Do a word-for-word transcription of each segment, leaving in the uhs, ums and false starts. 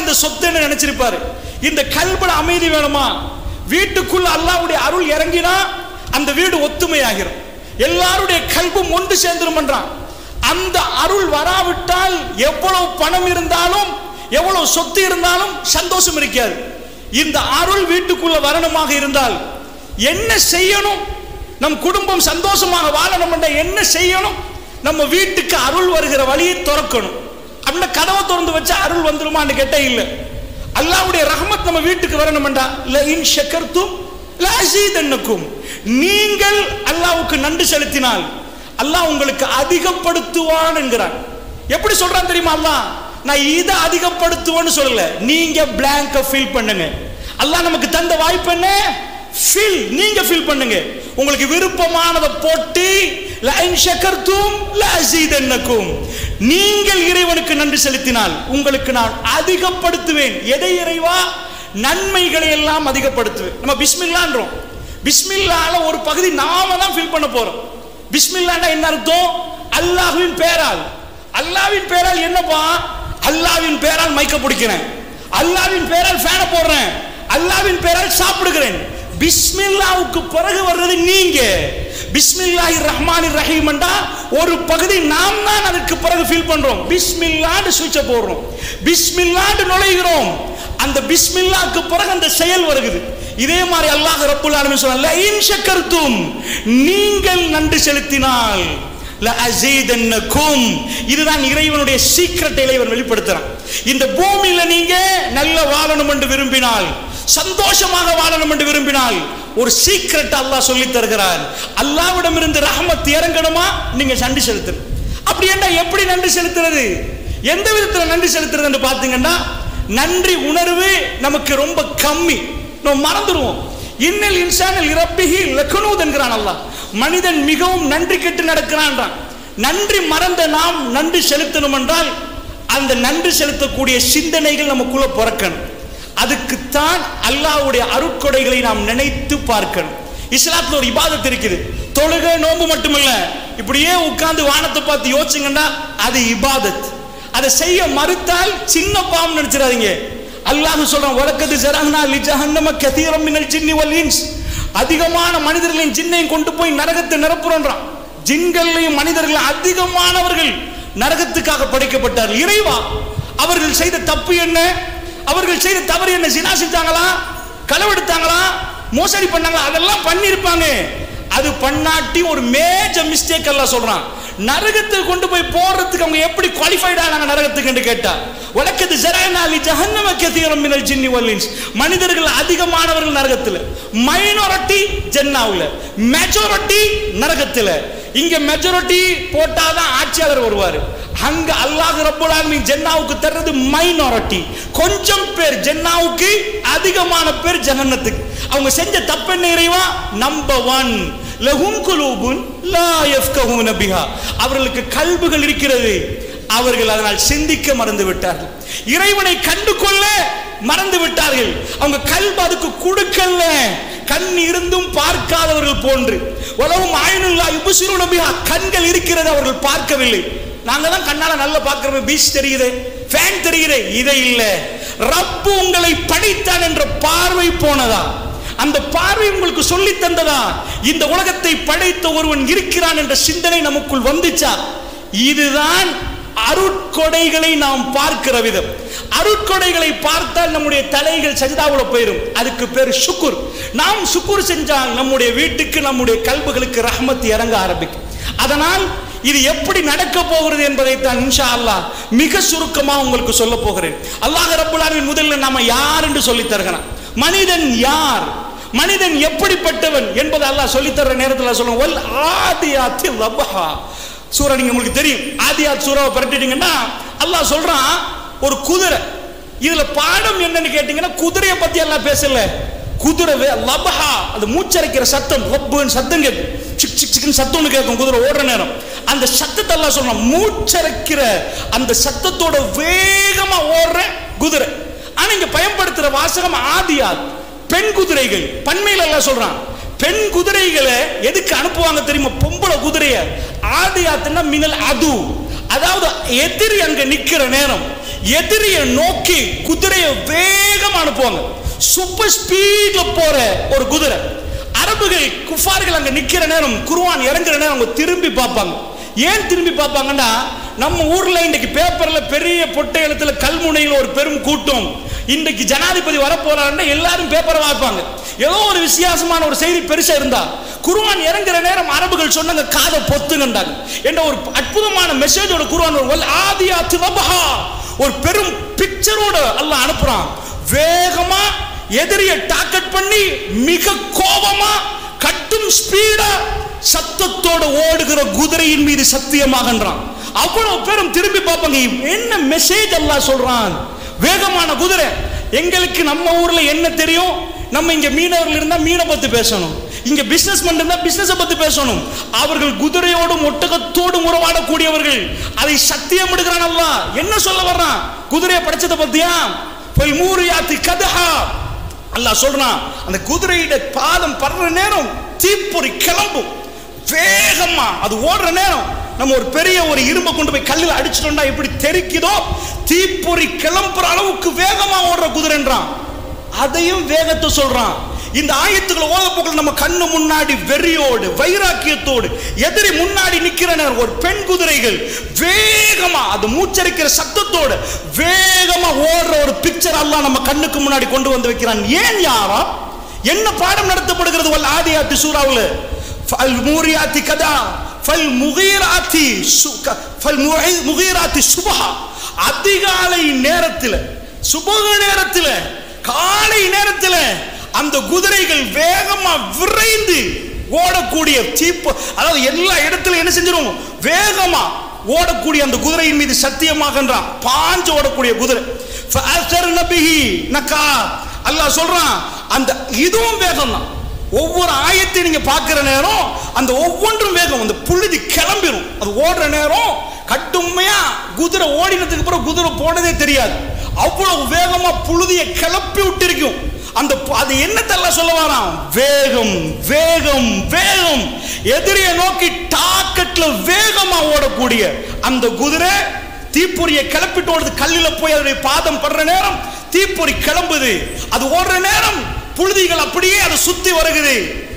இந்த சொத்துன்னு நினைச்சிருப்பாரு. இந்த கல்புல அமைதி வேணுமா? வீட்டுக்குள்ள அல்லாஹ்வுடைய அருள் இறங்கினா அந்த வீடு ஒத்துமையாகிரும், எல்லாருடைய கல்பும் ஒன்று சேர்ந்துரும்ன்றான். அந்த அருள் வராவிட்டால் எவ்வளவு பணம் இருந்தாலும் எவ்வளவு சொத்து இருந்தாலும் சந்தோஷம் இருக்காது. இந்த அருள் வீட்டுக்குள்ள வரணுமாக இருந்தால் என்ன செய்யணும்? நம் குடும்பம் சந்தோஷமாக வாழணும் என்ற என்ன செய்யணும்? நம்ம வீட்டுக்கு அருள் வருகிற வழியை திறக்கணும். அப்படின்னா கதவை திறந்து வச்சா அருள் வந்துருமான்னு கேட்டா இல்ல. அல்லாஹ்வுடைய ரஹ்மத் நம்ம வீட்டுக்கு வரணும் என்றா ல இன் ஷக்கர்தும் ல அஸீதன்னகும், நீங்கள் அல்லாஹ்வுக்கு நன்றி செலுத்தினால் அல்லாஹ் உங்களுக்கு அதிகப்படுத்துவான் என்கிறான். எப்படி சொல்றான் தெரியுமா? அல்லாஹ் நான் இதை அதிகப்படுத்துவேன்னு சொல்லல, நீங்க பிளாங்க ஃபில் பண்ணுங்க. அல்லாஹ் நமக்கு தந்த வாய்ப்பு என்ன? ஃபில், நீங்க ஃபில் பண்ணுங்க. உங்களுக்கு விருப்பமானதை போட்டு ல இன் ஷக்கர்தும் ல அஸீதன்னகும், நீங்கள் இறைவனுக்கு நன்றி செலுத்தினால் உங்களுக்கு நான் அதிகப்படுத்துவேன். எதை இறைவா? நன்மைகளை எல்லாம் அதிகப்படுத்துவேன். நம்ம பிஸ்மில்லான்றோம், பிஸ்மில்லால ஒரு பகுதி நாம தான் ஃபில் பண்ண போறோம். பிஸ்மில்லான்னா என்ன அர்த்தம்? அல்லாஹ்வின் பெயரால். அல்லாஹ்வின் பெயரால் என்னப்பா? அல்லாஹ்வின் பெயரால் மைக்க பிடிக்கிறேன், அல்லாஹ்வின் பெயரால் ஃபேனை போடுறேன், அல்லாஹ்வின் பெயரால் சாப்பிடுகிறேன். பிஸ்மில்லாவுக்கு பிறகு வர்றது நீங்க. பிஸ்மில்லாஹிர் ரஹ்மானிர் ரஹீம் என்றா ஒரு பகுதி நாம் தான் அதுக்கு பிறகு ஃபீல் பண்றோம். பிஸ்மில்லான்னு சுவிட்சை போடுறோம், பிஸ்மில்லான்னு நுழைகிறோம். அந்த பிஸ்மில்லாக்கு பிறகு அந்த செயல் வருகிறது. இதே மாதிரி அல்லாஹ் ரப்புல் ஆலமீன் சொல்றான், ல இன் ஷக்கர்தும், நீங்கள் நன்றி செலுத்தினால் ல அஸீதன்னகும். இதுதான் இறைவனுடைய சீக்ரெட் இறைவன் வெளிப்படுத்துறான். இந்த பூமியில நீங்க நல்ல வாழணும் என்று விரும்பினால், சந்தோஷமாக வாழணும் என்று விரும்பினால் ஒரு சீக்ரெட் அல்லாஹ் சொல்லி தருகிறான். அல்லாஹ்விடம் இருந்து ரஹ்மத் இறங்கணுமா? நீங்க நன்றி செலுத்தணும். அப்படி என்ன, எப்படி நன்றி செலுத்துறது? எந்த விதத்தில் நன்றி செலுத்துறது என்று பார்த்தீங்கன்னா, நன்றி உணர்வு நமக்கு ரொம்ப கம்மி, நம்ம மறந்துடுவோம். இன்னல் இன்சானில் ரப்பிஹி லகனூத் என்கிறான் அல்லாஹ். மனிதன் மிகவும் நன்றி கெட்டு நடக்கிறான். நன்றி மறந்த நாம் நன்றி செலுத்தணும் என்றால் அந்த நன்றி செலுத்தக்கூடிய சிந்தனைகள் நமக்குள்ள பிறக்கணும். அதுக்குத்தான் அல்லாஹ்வுடைய அருட்கொடைகளை நாம் நினைத்து பார்க்கணும். இஸ்லாத்துல ஒரு இபாதத் இருக்குது, தொழுகை நோன்பு மட்டுமல்ல. இப்படியே உட்கார்ந்து வானத்தை பார்த்து யோசிச்சுங்கன்னா அது இபாதத். அதை செய்ய மறுத்தால் சின்ன பாவம் நினைச்சிடாதீங்க. அல்லாஹ் சொல்றான், வலக்கது ஜரஹ்னா லிஜஹன்னம கதீரம் மினல் ஜின்னி வல் இன்ஸ், அதிகமான மனிதர்களையும் ஜின்னையும் கொண்டு போய் நரகத்தை நிரப்புறோன்றான். ஜின்களையும் மனிதர்கள் அதிகமானவர்கள் நரகத்துக்காக படைக்கப்பட்டார்கள். இறைவா, அவர்கள் செய்த தப்பு என்ன? அவர்கள் செய்த தவறு என்ன? ஜினா செஞ்சாங்களா? களவெடுத்தாங்களா? மோசடி பண்ணாங்களா? அதெல்லாம் பண்ணிருப்பாங்க. அது பண்ணாட்டி ஒரு மேஜர் மிஸ்டேக் அல்லாஹ் சொல்றான். நரகத்துக்கு கொண்டு போய் போறதுக்கு அவங்க எப்படி குவாலிஃபைட் ஆனாங்க நரகத்துக்கு என்று கேட்டா, வலக்கது ஜரஅனா லி ஜஹன்னம கதீரம் மினல் ஜின்னி வல் இன்ஸ், மனிதர்கள் அதிகமானவர்கள் நரகத்துல, மைனாரிட்டி ஜன்னாவுல, மெஜாரிட்டி நரகத்துல. இங்க மெஜாரிட்டி போட்டாதான் ஆட்சியாளர் வருவாரு. அங்க அல்லாஹ் ரப்பல் ஆலமீன் ஜன்னாவுக்கு தர்றது மைனாரிட்டி, கொஞ்சம் பேர் ஜன்னாவுக்கு, அதிகமான பேர் ஜஹன்னத்துக்கு. அவங்க செஞ்ச தப்பு என்ன இறைவா? நம்பர் ஒன், லஹும் குலூபுன் லா யஃப்கஹூன பிஹா, அவர்களுக்கு கல்புகள் இருக்கிறது, அவர்கள் அதனால் சிந்திக்க மறந்து விட்டார்கள். இறைவனை கண்டு கொள்ள மறந்து விட்டார்கள். அவங்க கல்பு அதுக்கு கொடுக்கல. கண் இருந்தும் பார்க்காதவர்கள் போன்று. வலவும் ஆயினுல்லா யுபஸிருன பிஹா, கண்கள் இருக்கிறது, அவர்கள் பார்க்கவில்லை. நாங்க தான் கண்ணால நல்ல பார்க்கிறோம், பீச் தெரியுது, ஃபேன் தெரியுது, இதை இல்ல. ரப்பு உங்களை படைத்தான் என்ற பார்வை போனதா? அந்த பார்வை உங்களுக்கு சொல்லி தந்ததா? இந்த உலகத்தை படைத்த ஒருவன் இருக்கிறான் என்ற சிந்தனை நமக்குள் வந்துச்சா? இதுதான் அருட்கொடைகளை நாம் பார்க்கிற விதம். அருட்கொடைகளை பார்த்தால் நம்முடைய தலைகள் சஜிதாவுல போயிடும். அதுக்கு பேர் சுக்குர். நாம் சுக்குர் செஞ்சால் நம்முடைய வீட்டுக்கு, நம்முடைய கல்புகளுக்கு ரஹ்மத் இறங்க ஆரம்பிக்கும். அதனால் இது எப்படி நடக்க போகிறது என்பதை தான் இன்ஷா அல்லாஹ் மிக சுருக்கமாக உங்களுக்கு சொல்ல போகிறேன். அல்லாஹ் ரப்பல் ஆலமீன் முதல்ல நாம யார் என்று சொல்லி தருகிறான். மனிதன் யார், மனிதன் எப்படிப்பட்டவன் என்பதை அல்லாஹ் சொல்லி தர்ற நேரத்தில் சொல்லுவோம், வல் ஆதியாத்தி லபஹா சூரா. நீங்க உங்களுக்கு தெரியும், ஆதியாத் சூராவை பரட்டிட்டீங்கன்னா அல்லாஹ் சொல்றான் ஒரு குதிரை. இதுல பாடம் என்னன்னு கேட்டீங்கன்னா, குதிரையை பத்தி எல்லாம் பேசல. குதிரை லபஹா, அது மூச்சரைக்கிற சத்தம், ரப்புன்னு சத்தம் கேட்கும், சிக் சிக் சிக்னு சத்தம்னு கேட்கும் குதிரை ஓடுற நேரம். அந்த சத்தத்தை எல்லாம் சொல்றான், மூச்சரைக்கிற அந்த சத்தத்தோட வேகமா ஓடுற குதிரை. ஆனா இங்க பயன்படுத்துற வாசகம் ஆதியாத், பெண் குதிரைகள். பன்மையில எல்லாம் சொல்றான், பெண் குதிரைகளை எதுக்கு அனுப்புவாங்க தெரியுமா? பொம்பளை குதிரைய. ஆதியாத்னா மினல் அது, அதாவது எதிரி அங்க நிக்கிற நேரம், எதிரியை நோக்கி குதிரையை வேகமா அனுப்புவாங்க. சூப்பர் ஸ்பீட்ல போற ஒரு குதிரை. அரபுகள் குஃபார்கள் அங்க நிக்கிற நேரம், குர்ஆன் இறங்குற நேரம் அவங்க திரும்பி பார்ப்பாங்க. ஏன் திரும்பி பார்ப்பாங்கன்னா, நம்ம ஊர்ல இன்னைக்கு பேப்பர்ல பெரிய பொட்டை எழுத்துல கல்முனையில் ஒரு பெரும் கூட்டம், இன்றைக்கு ஜனாதிபதி வரப்போறாருன்னா எல்லாரும் பேப்பரை வாய்ப்பாங்க. ஏதோ ஒரு வித்தியாசமான ஒரு செய்தி பெருசா இருந்தா, குர்ஆன் இறங்குற நேரம் அரபுகள் சொன்னாங்க காதை பொத்துங்கண்டாங்க. என்ற ஒரு அற்புதமான மெசேஜோட குர்ஆன் வல் ஆதியாத் லபஹா ஒரு பெரும் பிக்சரோட அல்லாஹ் அனுப்புறான். வேகமா எதிரியை டார்கெட் பண்ணி மிக கோபமா கட்டும் ஸ்பீடா சத்தத்தோட ஓடுகிற குதிரையின் மீது சத்தியமாகன்றான். அவ்வளவு பேரும் திரும்பி பார்ப்பாங்க, என்ன மெசேஜ் அல்லாஹ் சொல்றான். வேகமான குதிரை. எங்களுக்கு நம்ம ஊர்ல என்ன தெரியும், நம்ம இங்க மீனவர்கள் இருந்தா மீனை பத்தி பேசணும், இங்க பிசினஸ் இருந்தா பிசினஸ் பத்தி பேசணும். அவர்கள் குதிரையோடும் ஒட்டகத்தோடும் உறவாடக்கூடியவர்கள். அதை சத்தியம் எடுக்கிறான் அல்லாஹ். என்ன சொல்ல வர்றான்? குதிரையை படைச்சதை பத்தியா? அல்லாஹ் சொல்றான், அந்த குதிரையிட பாதம் படுற நேரம் தீப்பொறி கிளம்பும் வேகமா. அது ஓடுற நேரம் நம்ம ஒரு பெரிய ஒரு இரும்பை கொண்டு போய் கல்லில் அடிச்சிட்டோம்னா எப்படி தெரிக்குதோ, தீப்பொறி கிளம்புற அளவுக்கு வேகமா ஓடுற குதிரைன்றான். அதையும் வேகத்தை சொல்றான். இந்த ஆயத்துக்களை ஓதப்போக்கள் நம்ம கண்ணு முன்னாடி வெறியோடு வைராக்கியத்தோடு எதிரி முன்னாடி நிக்கிற நேரம் ஒரு பெண் குதிரைகள் வேகமா அது மூச்சரிக்கிற சத்தத்தோடு வேகமா ஓடுற ஒரு பிக்சர் அல்லாஹ் நம்ம கண்ணுக்கு முன்னாடி கொண்டு வந்து வைக்கிறான். ஏன் யாரா? என்ன பாடம் நடத்தப்படுகிறது? வல் ஆதியாத்தி சூராவுல ஃபல் மூரியாத்தி கதா ஃபல் முகீராத்தி சுக ஃபல் முகீராத்தி சுபஹா. அதிகாலை நேரத்தில், சுபஹ நேரத்தில், காலை நேரத்தில் அந்த குதிரைகள் வேகமா விரைந்து ஓடக்கூடிய தீப்பு, அதாவது எல்லா இடத்துல என்ன செஞ்சிரும், வேகமா ஓடக்கூடிய அந்த குதிரையின் மீது சத்தியமாகன்றான். பாஞ்சு ஓடக்கூடிய குதிரை. அல்லாஹ் சொல்றான், அந்த இதுவும் வேகம் தான். ஒவ்வொரு ஆயத்தை நீங்க பார்க்கிற நேரம் அந்த ஒவ்வொன்றும் வேகம். அந்த புழுதி கிளம்பிடும். அது ஓடுற நேரம் கட்டுமையா குதிரை ஓடினதுக்கு அப்புறம் குதிரை போனதே தெரியாது. அவ்வளவு வேகமா புழுதியை கிளப்பி விட்டு இருக்கும். அந்த அது என்னத்தெல்லாம் சொல்ல வரான்? வேகம் வேகம் வேகம். எதிரியை நோக்கி டாக்கெட்ல வேகமா ஓடக்கூடிய அந்த குதிரை தீப்பொறியை கிளப்பிட்டு ஓடுது. கல்லில போய் அதனுடைய பாதம் படுற நேரம் தீப்பொறி கிளம்புது. அது ஓடுற நேரம் புழுதிகள் அப்படியே அதை சுத்தி வருகுது.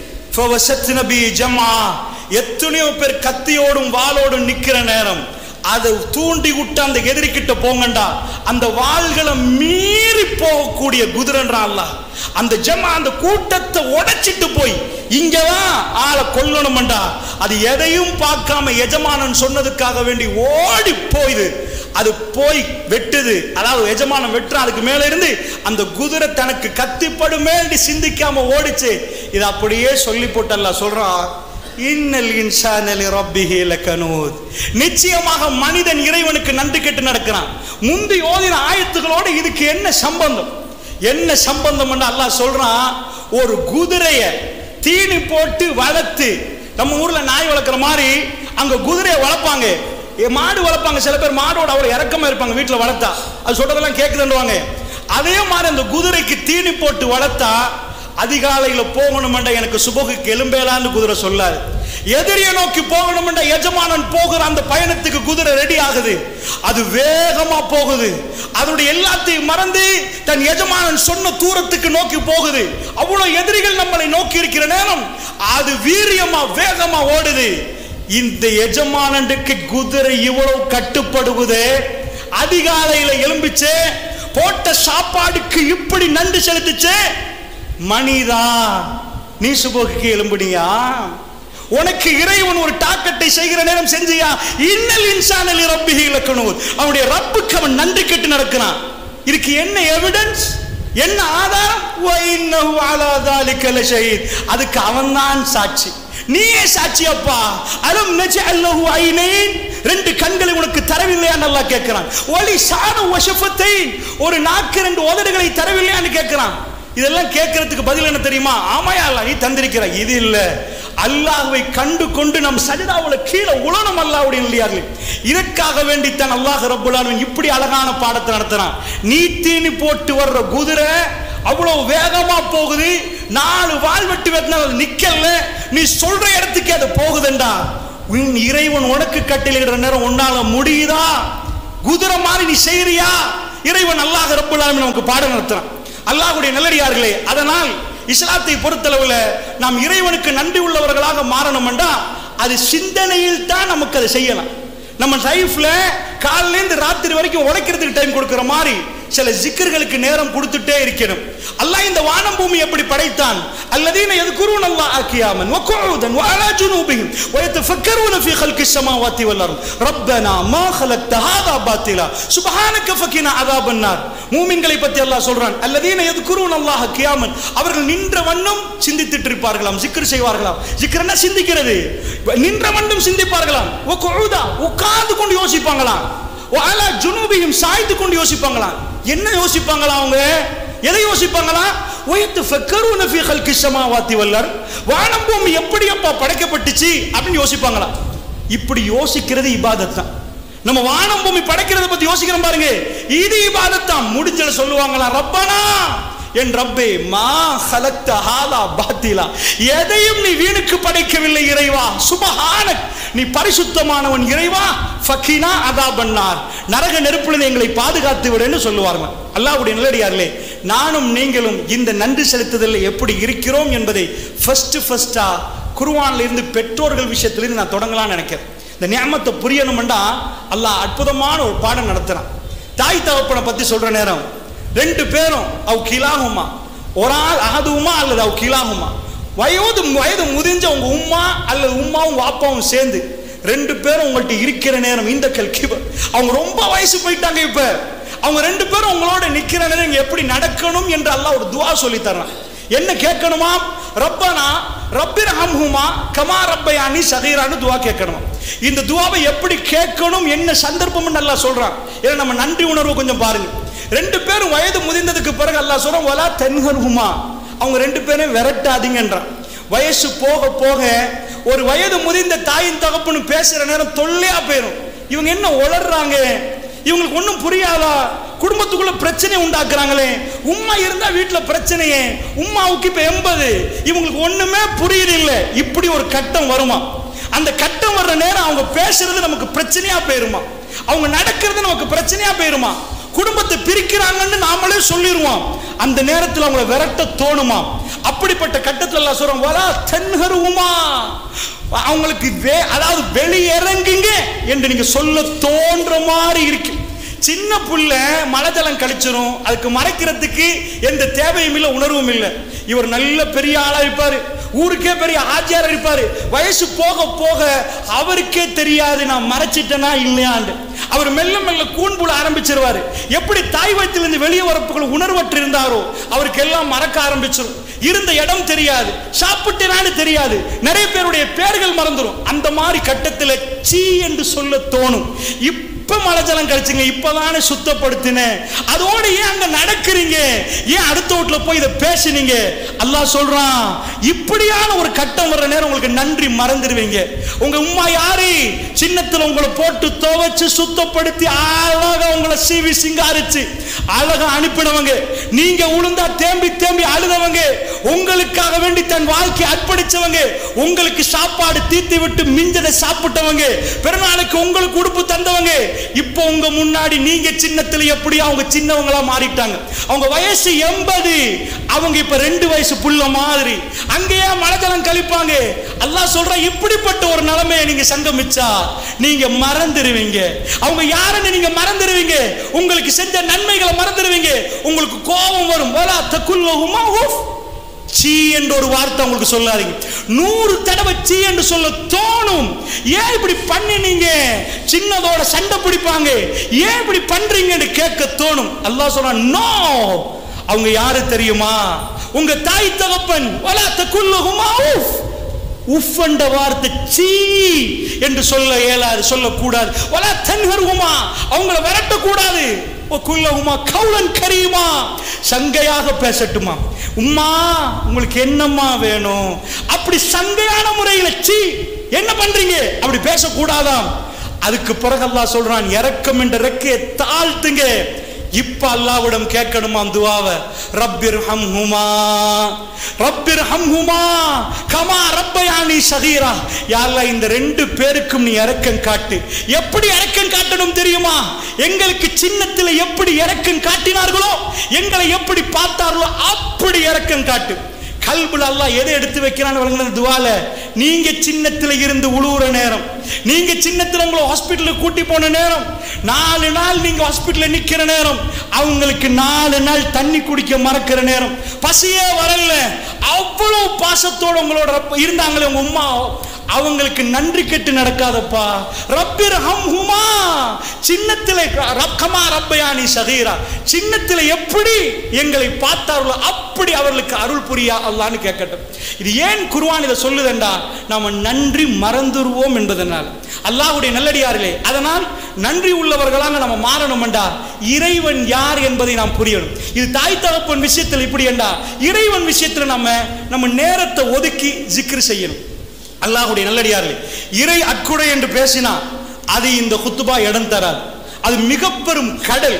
எத்தனையோ பேர் கத்தியோடும் வாளோடும் நிக்கிற நேரம் அதை தூண்டி விட்டு அந்த எதிரி கிட்ட போங்கண்டா, அந்த வாள்களை மீறி போகக்கூடிய குதிரைன்றான் அல்லாஹ். அந்த ஜமா அந்த கூட்டத்தை உடைச்சிட்டு போய் இங்கதான் ஆளை கொல்லணும்டா, அது எதையும் பார்க்காம எஜமானன் சொன்னதுக்காக வேண்டி ஓடி போயுது. அது போய் வெட்டுது. அதாவது எஜமானன் வெட்டுறான். அதுக்கு மேல இருந்து அந்த குதிரை தனக்கு கத்திப்படுமே சிந்திக்காம ஓடிச்சு. இது அப்படியே சொல்லி போட்டு அல்லாஹ் சொல்றான், இன்னல் இன்சான லிரப்பிஹி லகனூத். நிச்சயமாக மனிதன் இறைவனுக்கு நன்றி கெட்டு நடக்கிறான். முந்தி ஓதின ஆயத்துகளோடு இதுக்கு என்ன சம்பந்தம்? என்ன சம்பந்தம் அல்லாஹ் சொல்றான், ஒரு குதிரைய தீனி போட்டு வளர்த்து, நம்ம ஊர்ல நாய் வளர்க்குற மாதிரி அங்க குதிரையை வளர்ப்பாங்க, மாடு வளர்ப்பாங்க. சில பேர் மாடோட அவ்வளவு இறக்கமா இருப்பாங்க வீட்டுல வளர்த்தா, அது சொல்றதெல்லாம் கேட்குதுன்னுவாங்க. அதே மாதிரி அந்த குதிரைக்கு தீனி போட்டு வளர்த்தா அதிகாலையில போகணும்டா எனக்கு சுபகுக்கு எலும்பேலான்னு குதிரை சொல்லாது. எதிரியை நோக்கி போகணும்டா எஜமானன் போகிற அந்த பயணத்துக்கு குதிரை ரெடி ஆகுது. அது வேகமா போகுது. அதனுடைய எல்லாத்தையும் மறந்து தன் எஜமானன் சொன்ன தூரத்துக்கு நோக்கி போகுது. அவ்வளவு எதிரிகள் நம்மளை நோக்கி இருக்கிற நேரம் அது வீரியமா வேகமா ஓடுது. இந்த எஜமானனுக்கு குதிரை இவ்வளவு கட்டுப்படுவது, அதிகாலையில எலும்பிச்சு போட்ட சாப்பாடுக்கு இப்படி நன்றி செலுத்துச்சு. மனிதா, நீ சுபகுக்கு எலும்புனியா? உனக்கு இறைவன் ஒரு டாக்கெட்டை செய்கிற நேரம் செஞ்சியா? இன்னல் இன்சான லிரப்பிஹி லகனூத். அவனுடைய ரப்புக்கு அவன் நன்றி கெட்டு நடக்கிறான். இதுக்கு என்ன எவிடன்ஸ், என்ன ஆதாரம்? வ இன்னஹு அலா ஸாலிக லஷஹீத். அதுக்கு அவன்தான் சாட்சி. நீயே சாட்சி அப்பா. அலம் நஜஅல் லஹு ஐனைன், ரெண்டு கண்களை உனக்கு தரவில்லையான்னு அல்லாஹ் கேட்கிறான். வலி சான வஷஃபத்தைன், ஒரு நாக்கு ரெண்டு உதடுகளை தரவில்லையான்னு கேட்கிறான். இதெல்லாம் கேட்கறதுக்கு பதில் என்ன தெரியுமா? ஆமாயா அல்லாஹ் நீ தந்திருக்கிற. இது இல்ல, அல்லாஹ்வை கண்டு கொண்டு நம் சஜிதாவுல கீழே உலனம் அல்லாஹ்வுடைய இல்லையார்கள். இதற்காக வேண்டித்தான் அல்லாஹ் ரப்புல் ஆலமீன் இப்படி அழகான பாடத்தை நடத்துறான். நீ தீனி போட்டு வர்ற குதிரை அவ்வளவு வேகமா போகுது. நாலு வால் வெட்டி வெட்டினா நிக்கல, நீ சொல்ற இடத்துக்கு அது போகுதுண்டா. உன் இறைவன் உனக்கு கட்டளையிடுற நேரம் உன்னால முடியுதா? குதிரை மாதிரி நீ செய்யறியா? இறைவன் அல்லாஹ் ரப்பல் ஆலமீன் நமக்கு பாடம் நடத்துறான். அல்லாஹ்வுடைய நல்லடியார்களே, அதனால் இஸ்லாத்தை பொறுத்தளவுல நாம் இறைவனுக்கு நன்றி உள்ளவர்களாக மாறணும் என்றா அது சிந்தனையில் தான் நமக்கு அதை செய்யலாம். நம்ம லைஃப்ல காலையில இருந்து ராத்திரி வரைக்கும் உழைக்கிறதுக்கு டைம் கொடுக்கிற மாதிரி சில ஜிக்கர்களுக்கு நேரம் கொடுத்துட்டே இருக்கணும். அல்லாஹ் இந்த வானம் பூமி எப்படி படைத்தான்? அல்லதீன யذكرون الله قياما وقعودا وعلى جنوبهم ويتفكرون في خلق السماوات والارض ربنا ما خلقت هذا باطلا سبحانك فقنا عذاب النار. மூமின்களை பத்தி அல்லாஹ் சொல்றான், அல்லதீன யذكرون الله قياما, அவர்கள் நின்ற வண்ணம் சிந்தித்துட்டு இருப்பார்களாம், ஜிக்ர் செய்வார்களாம். ஜிக்ர்னா சிந்திக்கிறது, நின்ற வண்ணம் சிந்திப்பார்களாம். وقعودا, உட்கார்ந்து கொண்டு யோசிப்பாங்களாம். وعلى جنوبهم, சாய்ந்து கொண்டு யோசிப்பாங்களாம். என்ன யோசிப்பாங்களா? அவங்க எதை யோசிப்பாங்களா? ويتفكرون في خلق السماوات والارض, வானம் பூமி எப்படி அப்பா படைக்கப்பட்டுச்சு அப்படின்னு யோசிப்பாங்களா. இப்படி யோசிக்கிறது இபாதத் தான். நம்ம வானம் பூமி படைக்கிறத பத்தி யோசிக்கிறோம் பாருங்க, இது இபாதத் தான். முடிஞ்சல சொல்லுவாங்களா, ரப்பனா, என் ரப்பே, மா ஹலக்த ஹாலா பாத்திலா, எதையும் நீ வீணுக்கு படைக்கவில்லை இறைவா, சுப்ஹானக், நீ பரிசுத்தமானவன் இறைவா, ஃபகினா அதாபன்னார், நரக நெருப்பிலிருந்து எங்களை பாதுகாத்து விடுன்னு சொல்லுவார்கள். அல்லாஹ்வுடைய நல்லடியார்களே, நானும் நீங்களும் இந்த நன்றி செலுத்துதலில் எப்படி இருக்கிறோம் என்பதை ஃபர்ஸ்ட் ஃபர்ஸ்டா குர்ஆன்ல இருந்து பெற்றோர்கள் விஷயத்திலிருந்து நான் தொடங்கலாம்னு நினைக்கிறேன். இந்த நியமத்தை புரியணும்னா அல்லாஹ் அற்புதமான ஒரு பாடம் நடத்துறான். தாய் தகப்பனை பத்தி சொல்ற நேரம், ரெண்டு பேரும் அவ் கிலாகுமா, ஒரு ஆள் அகதுமா அல்லது அவ் கிலாகுமா, வயது வயது முதிஞ்ச உங்க உம்மா அல்லது உம்மாவும் வாப்பாவும் சேர்ந்து ரெண்டு பேரும் உங்கள்கிட்ட இருக்கிற நேரம், இந்த கல்கி அவங்க ரொம்ப வயசு போயிட்டாங்க, இப்ப அவங்க ரெண்டு பேரும் உங்களோட நிக்கிற நேரம் எப்படி நடக்கணும் என்று அல்லாஹ் ஒரு துஆ சொல்லி தர்றான். என்ன கேட்கணுமா? ரப்பனா ரப்பிர்ஹம்ஹுமா கமா ரப்பயானி ஸகீரான்னு துஆ கேட்கணுமா. இந்த துஆவை எப்படி கேட்கணும், என்ன சந்தர்ப்பம்னு அல்லாஹ் சொல்றான். ஏன்னா நம்ம நன்றி உணர்வு கொஞ்சம் பாருங்க. ரெண்டு பேரும் வயது முதிர்ந்ததுக்கு பிறகு அல்லாஹ் சொல்றான், வலா தன்ஹர்ஹுமா, அவங்க ரெண்டு பேரும் விரட்டாதீங்கன்றான். வயசு போக போக ஒரு வயது முதிர்ந்த தாயின் தகப்பனு பேசுற நேரம் தொல்லையா போயிடும். இவங்க என்ன உளறாங்க, இவங்களுக்கு ஒன்றும் புரியாதா, குடும்பத்துக்குள்ள பிரச்சனை உண்டாக்குறாங்களே, உம்மா இருந்தா வீட்டுல பிரச்சனையே, உம்மாவுக்கு இப்ப எண்பது, இவங்களுக்கு ஒண்ணுமே புரியல இல்லை. இப்படி ஒரு கட்டம் வருமா? அந்த கட்டம் வர்ற நேரம் அவங்க பேசுறது நமக்கு பிரச்சனையா போயிருமா, அவங்க நடக்கிறது நமக்கு பிரச்சனையா போயிருமா, குடும்பத்தை பிரிக்கிறாங்கன்னு நாமளே சொல்லிடுவோம். அந்த நேரத்தில் அவங்களை விரட்ட தோணுமா? அப்படிப்பட்ட கட்டத்தில் எல்லாம் சொல்றோம், வலா தன்ஹருமா, அவங்களுக்கு அதாவது வெளியிறங்குங்க என்று நீங்க சொல்ல தோன்ற மாதிரி இருக்கு. சின்ன புள்ள மழை ஜலம் கழிச்சிரும், அதுக்கு மறைக்கிறதுக்கு எந்த தேவையும் இல்லை, உணர்வும் இல்லை. இவர் நல்ல பெரிய ஆளா இருப்பாரு, ஊருக்கே பெரிய ஆஜியார் இருப்பாரு. வயசு போக போக அவருக்கே தெரியாது நான் மறைச்சிட்டேனா இல்லையாண்டு. அவர் மெல்ல மெல்ல கூண்புல ஆரம்பிச்சிருவாரு. எப்படி தாய் வயிற்றிலிருந்து வெளியே வரப்புகள் உணர்வற்று இருந்தாரோ அவருக்கு எல்லாம் மறக்க ஆரம்பிச்சிடும். இருந்த இடம் தெரியாது, சாப்பிட்டேனான்னு தெரியாது, நிறைய பேருடைய பேர்கள் மறந்துடும். அந்த மாதிரி கட்டத்தில் சீ என்று சொல்ல தோணும். இப்ப மழை ஜலம் கழிச்சுங்க, இப்பதானே சுத்தப்படுத்தினேன், அதோட ஏன் அங்க நடக்கிறீங்க, ஏன் அடுத்த வீட்டுல போய் இதை பேசுனீங்க? அல்லாஹ் சொல்றான், இப்படியான ஒரு கட்டம் வர்ற நேரம் உங்களுக்கு நன்றி மறந்துடுவீங்க. உங்க உம்மா யாரு? சின்னத்துல உங்களை போட்டு துவைச்சு சுத்தப்படுத்தி அழகா உங்களை சீவி சிங்காரிச்சு அழகா அனுப்பினவங்க, நீங்க உளுந்தா தேம்பி தேம்பி அழுதவங்க, உங்களுக்காக வேண்டி தன் வாழ்க்கை அர்ப்பணிச்சவங்க, உங்களுக்கு சாப்பாடு தீத்தி விட்டு மிஞ்சதை சாப்பிட்டவங்க, பிறநாளுக்கு உங்களுக்கு உடுப்பு தந்தவங்க, இப்போ உங்க முன்னாடி நீங்க சின்னத்துல எப்படி அவங்க சின்னவங்களா மாறிட்டாங்க. அவங்க வயசு எண்பது, அவங்க இப்ப ரெண்டு வயசு புள்ள மாதிரி அங்கேயே மலஜலம் கழிப்பாங்க. அல்லாஹ் சொல்ற, இப்படிப்பட்ட ஒரு நிலைமையை நீங்க சங்கமிச்சா நீங்க மறந்துடுவீங்க. அவங்க யாருன்னு நீங்க மறந்துடுவீங்க, உங்களுக்கு செஞ்ச நன்மைகளை மறந்துடுவீங்க, உங்களுக்கு கோபம் வரும். வலா தகுல்லஹுமா உஃப், சீ என்ற ஒரு வார்த்தை உங்களுக்கு சொல்லாதீங்க. நூறு தடவை சீ என்று சொல்ல தோணும். ஏன் இப்படி பண்ணினீங்க? சின்னதோட சண்டை பிடிப்பாங்க, ஏன் இப்படி பண்றீங்கன்னு கேட்க தோணும். அல்லாஹ் சொல்றான், நோ, அவங்க யாரு தெரியுமா? உங்க தாய் தகப்பன். வலா தகுல்லஹுமா உஃப், உஃப் என்ற வார்த்தை சீ என்று சொல்ல இயலாது, சொல்லக்கூடாது. வலா தன்ஹர்ஹுமா, அவங்கள விரட்டக்கூடாது. குல்லஹுமா கௌலன் கரீமா, சங்கையாக பேசட்டுமா. உம்மா உங்களுக்கு என்னம்மா வேணும், அப்படி சங்கையான முறையில் சீ என்ன பண்றீங்க அப்படி பேசக்கூடாதாம். அதுக்கு பிறகு அல்லாஹ் சொல்றான், இரக்கம் என்ற ரெக்கையை தாழ்த்துங்க, இப்ப அல்லாஹ்விடம் கேட்கணுமா துஆவை, ரப்பிர்ஹம்ஹுமா ரப்பிர்ஹம்ஹுமா கமா ரப்பயானி ஸகீரா. யா அல்லாஹ் இந்த ரெண்டு பேருக்கும் நீ இரக்கம் காட்டு. எப்படி இரக்கம் காட்டணும் தெரியுமா? எங்களுக்கு சின்னத்தில் எப்படி இரக்கம் காட்டினார்களோ, எங்களை எப்படி பார்த்தார்களோ அப்படி இரக்கம் காட்டு. கல்புல அல்லாஹ் எதை எடுத்து வைக்கிறான்னு வழங்கின துஆல, நீங்க சின்னத்தில் இருந்து உழுவுற நேரம், நீங்க சின்னத்தில் உங்களை ஹாஸ்பிட்டலுக்கு கூட்டி போன நேரம், நாலு நாள் நீங்க ஹாஸ்பிட்டலில் நிக்கிற நேரம், அவங்களுக்கு நாலு நாள் தண்ணி குடிக்க மறக்கிற நேரம், பசியே வரல, அவ்வளவு பாசத்தோட உங்களோட இருந்தாங்களே உங்க உம்மா, அவங்களுக்கு நன்றி கெட்டு நடக்காதப்பா. ரப்பிர்ஹம்ஹுமா சின்னத்திலே கமா ரப்பயானி ஸகீரா, சின்னத்திலே எப்படி எங்களை பார்த்தார்களோ அப்படி அவர்களுக்கு அருள் புரியா அல்லாஹ்னு கேட்கட்டும். இது ஏன் குர்ஆன் இதை சொல்லுதண்டா, நாம நன்றி மறந்துருவோம் என்பதனால். அல்லாஹ்வுடைய நல்லடியார்களே, அதனால் நன்றி உள்ளவர்களாக நம்ம மாறணும்டா இறைவன் யார் என்பதை நாம் புரியணும். இது தாய் தகப்பன் விஷயத்தில் இப்படி என்றா, இறைவன் விஷயத்தில் நம்ம நம்ம நேரத்தை ஒதுக்கி ஜிக்ர் செய்யணும். அல்லாஹ்வுடைய நல்லடியார்களே, இறை அக்குடை என்று பேசினா அது இந்த குத்துபா இடம் தராது. அது மிக பெரும் கடல்.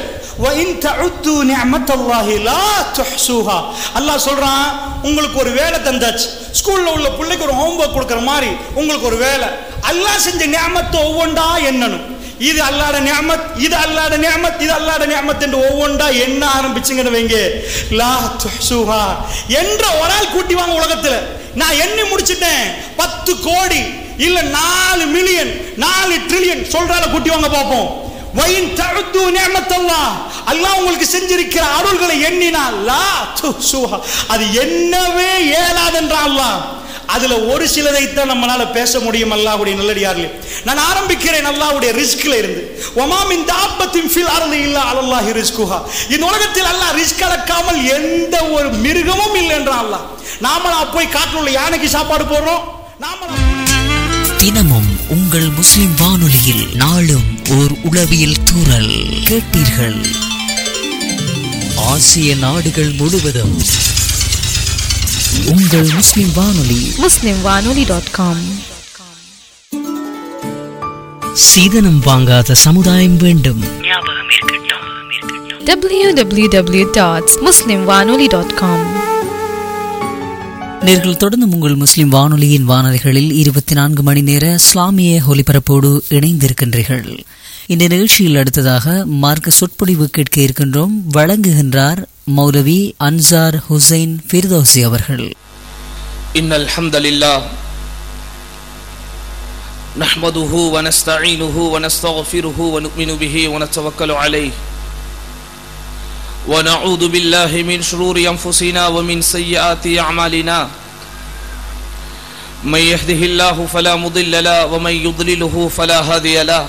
அல்லாஹ் சொல்றான், உங்களுக்கு ஒரு வேலை தந்தாச்சு, ஸ்கூல்ல உள்ள பிள்ளைக்கு ஒரு ஹோம்வொர்க் கொடுக்கிற மாதிரி உங்களுக்கு ஒரு வேலை. அல்லாஹ் செஞ்ச நிஅமத்தை ஒவ்வொன்றா எண்ணணும். இது அல்லாஹ்வுடைய நிஅமத், இது அல்லாஹ்வுடைய நிஅமத், இது அல்லாஹ்வுடைய நிஅமத் என்று ஒவ்வொன்றா எண்ண ஆரம்பிச்சுங்கன்னு வைங்க, லா துஹ்சுஹா என்ற ஒரு ஆள் கூட்டி வாங்க உலகத்துல. நான் எண்ணி முடிச்சிட்டேன், பத்து கோடி இல்ல நாலு மில்லியன் நாலு ட்ரில்லியன் சொல்றால கூட்டி வாங்க பார்ப்போம். வயின் தஅது நிஅமத்தல்லாஹ், அல்லாஹ் உங்களுக்கு செஞ்சிருக்கிற அருள்களை எண்ணினா லா துஹ்சுஹா அது என்னவே இயலாதென்ற அல்லாஹ். அதுல ஒரு சிலதைத்தான் நம்மளால பேச முடியும். அல்லாஹ்வுடைய நல்லடியார்களே, நான் ஆரம்பிக்கிறேன் அல்லாஹ்வுடைய ரிஸ்க்ல இருந்து. வமா மின் தாபத்தின் ஃபில் அர்தி இல்லா அலல்லாஹி ரிஸ்குஹா, இந்த உலகத்தில் அல்லாஹ் ரிஸ்க் அளக்காமல் எந்த ஒரு மிருகமும் இல்லை என்றான் அல்லாஹ். நாம போய் காட்டுல உள்ள யானைக்கு சாப்பாடு போடுறோம். நாம தினமும் உங்கள் முஸ்லிம் வானொலியில் நாளும் ஓர் உளவியல் தூறல் கேட்டீர்கள். ஆசிய நாடுகள் முழுவதும் உங்கள் முஸ்லிம் வானொலி முஸ்லிம் வானொலி டாட் காம். சீதனம் வாங்காத சமுதாயம் வேண்டும். டபிள்யூ டபிள்யூ டபிள்யூ டாட் முஸ்லிம் வானொலி டாட் காம். நேர்கள் தொடர்ந்து உங்கள் முஸ்லிம் வானொலியின் வானொலிகளில் இருபத்தி நான்கு மணி நேர இஸ்லாமிய ஒலிபரப்போடு இணைந்திருக்கின்றீர்கள். இந்த நிகழ்ச்சியில் அடுத்ததாக மார்க்க சொற்பொழிவு கேட்க இருக்கின்றோம். வழங்குகின்றார் மௌலவி அன்சார் ஹுசைன் ஃபிர்தௌசி அவர்கள். இன்னல் ஹம்தலில்லாஹ் நஹ்மதுஹு வ நஸ்தஈனுஹு வ நஸ்தக்ஃபிருஹு வ நு'மினு பிஹி வ நத்தவக்கலு அலைஹி ونعوذ بالله من شرور أنفسنا ومن سيئات أعمالنا من يهده الله فلا مضل له ومن يضلله فلا هادي له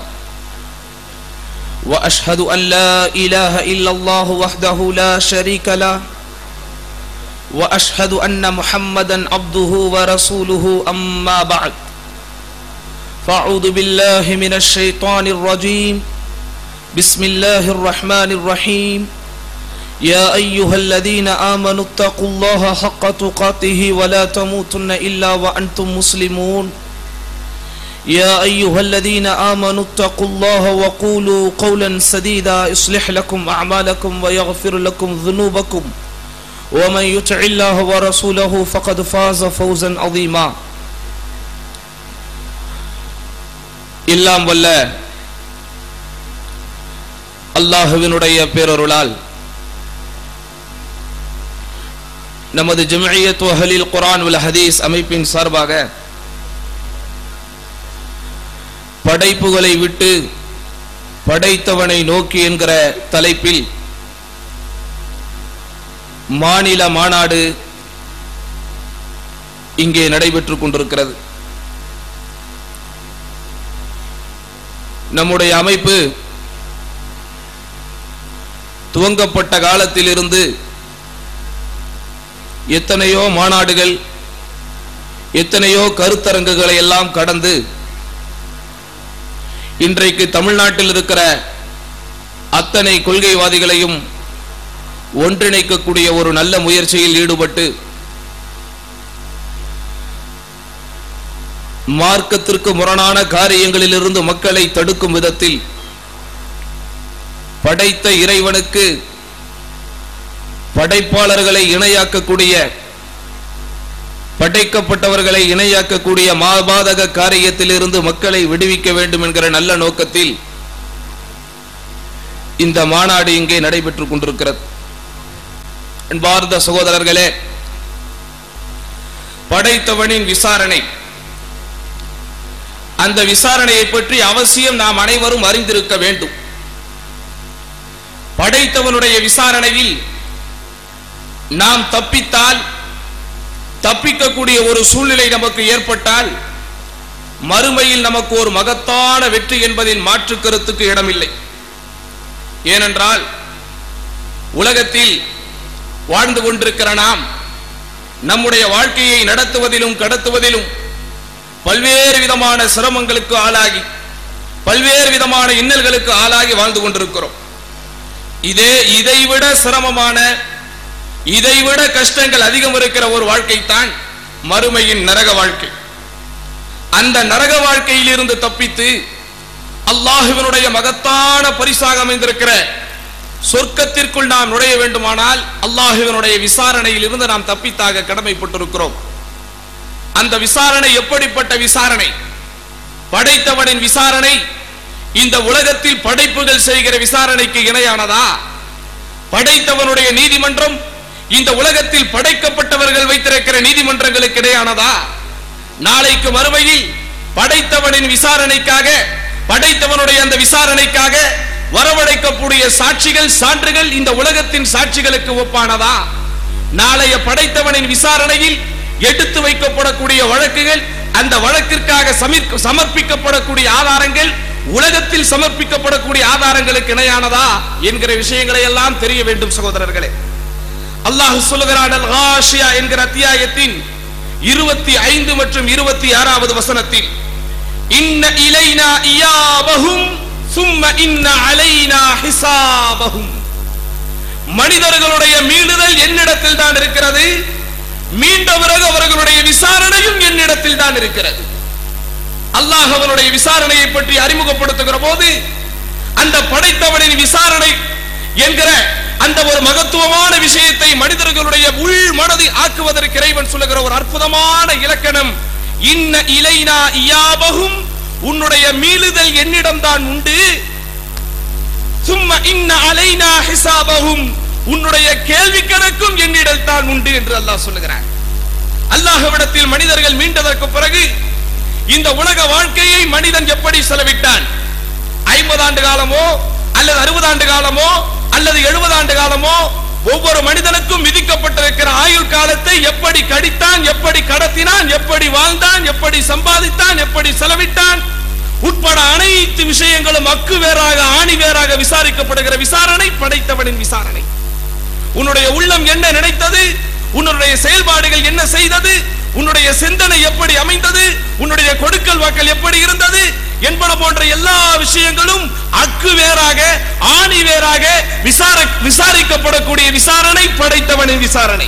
وأشهد أن لا إله إلا الله وحده لا شريك له وأشهد أن محمدا عبده ورسوله أما بعد فأعوذ بالله من الشيطان الرجيم بسم الله الرحمن الرحيم يا أيها الذين آمنوا اتقوا الله حق تقاته ولا تموتن إلا وأنتم مسلمون يا أيها الذين آمنوا اتقوا الله وقولوا قولا سديدا يصلح لكم أعمالكم ويغفر لكم ذنوبكم ومن يطع الله ورسوله فقد فاز فوزا عظيما. எல்லாம் வல்ல அல்லாஹ்வினுடைய பேரருளால் நமது ஜம்இய்யத் அஹ்லில் குர்ஆன் வல் ஹதீஸ் அமைப்பின் சார்பாக படைப்புகளை விட்டு படைத்தவனை நோக்கி என்கிற தலைப்பில் மாநில மாநாடு இங்கே நடைபெற்றுக் கொண்டிருக்கிறது. நம்முடைய அமைப்பு துவங்கப்பட்ட காலத்திலிருந்து எத்தனையோ மாநாடுகள், எத்தனையோ கருத்தரங்குகளை எல்லாம் கடந்து இன்றைக்கு தமிழ்நாட்டில் இருக்கிற அத்தனை கொள்கைவாதிகளையும் ஒன்றிணைக்கக்கூடிய ஒரு நல்ல முயற்சியில் ஈடுபட்டு மார்க்கத்திற்கு முரணான காரியங்களிலிருந்து மக்களை தடுக்கும் விதத்தில் படைத்த இறைவனுக்கு படைப்பாளர்களை இணையாக்கக்கூடிய, படைக்கப்பட்டவர்களை இணையாக்கக்கூடிய மாபாதக காரியத்தில் இருந்து மக்களை விடுவிக்க வேண்டும் என்கிற நல்ல நோக்கத்தில் இந்த மாநாடு இங்கே நடைபெற்றுக் கொண்டிருக்கிறது. அன்பார்ந்த சகோதரர்களே, படைத்தவனின் விசாரணை, அந்த விசாரணையை பற்றி அவசியம் நாம் அனைவரும் அறிந்திருக்க வேண்டும். படைத்தவனுடைய விசாரணையில் நாம் தப்பித்தால், தப்பிக்கக்கூடிய ஒரு சூழ்நிலை நமக்கு ஏற்பட்டால், மறுமையில் நமக்கு ஒரு மகத்தான வெற்றி என்பதில் மாற்று கருத்துக்கு இடமில்லை. ஏனென்றால் உலகத்தில் வாழ்ந்து கொண்டிருக்கிற நாம் நம்முடைய வாழ்க்கையை நடத்துவதிலும் கடத்துவதிலும் பல்வேறு விதமான சிரமங்களுக்கு ஆளாகி, பல்வேறு விதமான இன்னல்களுக்கு ஆளாகி வாழ்ந்து கொண்டிருக்கிறோம். இதே இதைவிட சிரமமான, இதைவிட கஷ்டங்கள் அதிகம் இருக்கிற ஒரு வாழ்க்கை தான் மறுமையின் நரக வாழ்க்கை. அந்த நரக வாழ்க்கையில் இருந்து தப்பித்து அல்லாஹ்வினுடைய மகத்தான பரிசாக அமைந்திருக்கிற சொர்க்கத்திற்குள் நாம் நுழைய வேண்டுமானால் அல்லாஹ்வினுடைய விசாரணையில் இருந்து நாம் தப்பித்தாக கடமைப்பட்டிருக்கிறோம். அந்த விசாரணை எப்படிப்பட்ட விசாரணை? படைத்தவனின் விசாரணை இந்த உலகத்தில் படைப்புகள் செய்கிற விசாரணைக்கு இணையானதா? படைத்தவனுடைய நீதிமன்றம் இந்த உலகத்தில் படைக்கப்பட்டவர்கள் வைத்திருக்கிற நீதிமன்றங்களுக்கு இடையானதா? நாளைக்கு மறுமையில் படைத்தவனின் விசாரணைக்காக, படைத்தவனுடைய அந்த விசாரணைக்காக வரவழைக்கக்கூடிய சாட்சிகள், சான்றுகள் இந்த உலகத்தின் சாட்சிகளுக்கு ஒப்பானதா? நாளைய படைத்தவனின் விசாரணையில் எடுத்து வைக்கப்படக்கூடிய வழக்குகள், அந்த வழக்கிற்காக சமர்ப்பிக்கப்படக்கூடிய ஆதாரங்கள் உலகத்தில் சமர்ப்பிக்கப்படக்கூடிய ஆதாரங்களுக்கு இணையானதா என்கிற விஷயங்களை எல்லாம் தெரிய வேண்டும் சகோதரர்களே. அல்லாஹ் சொல்லுகிறான், அல் காஷியா என்கிற அத்தியாயத்தின் இருபத்தி ஐந்து மற்றும் இருபத்தி ஆறாவது வசனத்தில், இன்ன இலைனா இயாபஹும் சும்ம இன்ன அலைனா ஹிசாபஹும். மனிதர்களுடைய மீளுதல் என்னிடத்தில் தான் இருக்கிறது, மீண்ட பிறகு அவர்களுடைய விசாரணையும் என்னிடத்தில் தான் இருக்கிறது. அல்லாஹ் அவனுடைய விசாரணையை பற்றி அறிமுகப்படுத்துகிற போது அந்த படைத்தவனின் விசாரணை என்கிற அந்த ஒரு மகத்துவமான விஷயத்தை மனிதர்களுடைய உள் மனதை ஆக்குவதற்கு இறைவன் சொல்லுகிற ஒரு அற்புதமான இலக்கணம், இன்ன இலைனா இயாபஹும், உன்னுடைய மீளுதல் என்னிடம் தான் உண்டு, சும்ம இன்ன அலைனா ஹிசாபஹும், உன்னுடைய கேள்வி கணக்கும் என்னிடம் தான் உண்டு என்று அல்லாஹ் சொல்லுகிறார். அல்லாஹ்விடத்தில் மனிதர்கள் மீண்டதற்கு பிறகு இந்த உலக வாழ்க்கையை மனிதன் எப்படி செலவிட்டான், ஐம்பது ஆண்டு காலமோ அல்லது அறுபது ஆண்டு காலமோ அல்லது எழுபது ஆண்டு காலமோ, ஒவ்வொரு மனிதனுக்கும் விதிக்கப்பட்டிருக்கிற ஆயுள் காலத்தை எப்படி கடித்தான், எப்படி கடத்தினான், எப்படி வாழ்ந்தான், எப்படி சம்பாதித்தான், எப்படி செலவிட்டான் உட்பட அனைத்து விஷயங்களும் அக்கு வேறாக ஆணி வேறாக விசாரிக்கப்படுகிற விசாரணை படைத்தவனின் விசாரணை. உன்னுடைய உள்ளம் என்ன நினைத்தது, உன்னுடைய செயல்பாடுகள் என்ன செய்தது, உன்னுடைய சிந்தனை எப்படி அமைந்தது, உன்னுடைய கொடுக்கல் வாக்கல் எப்படி இருந்தது என்பன போன்ற எல்லா விஷயங்களும் அக்கு வேறாக ஆணி வேறாக விசாரிக்கப்படக்கூடிய விசாரணை படைத்தவனின் விசாரணை.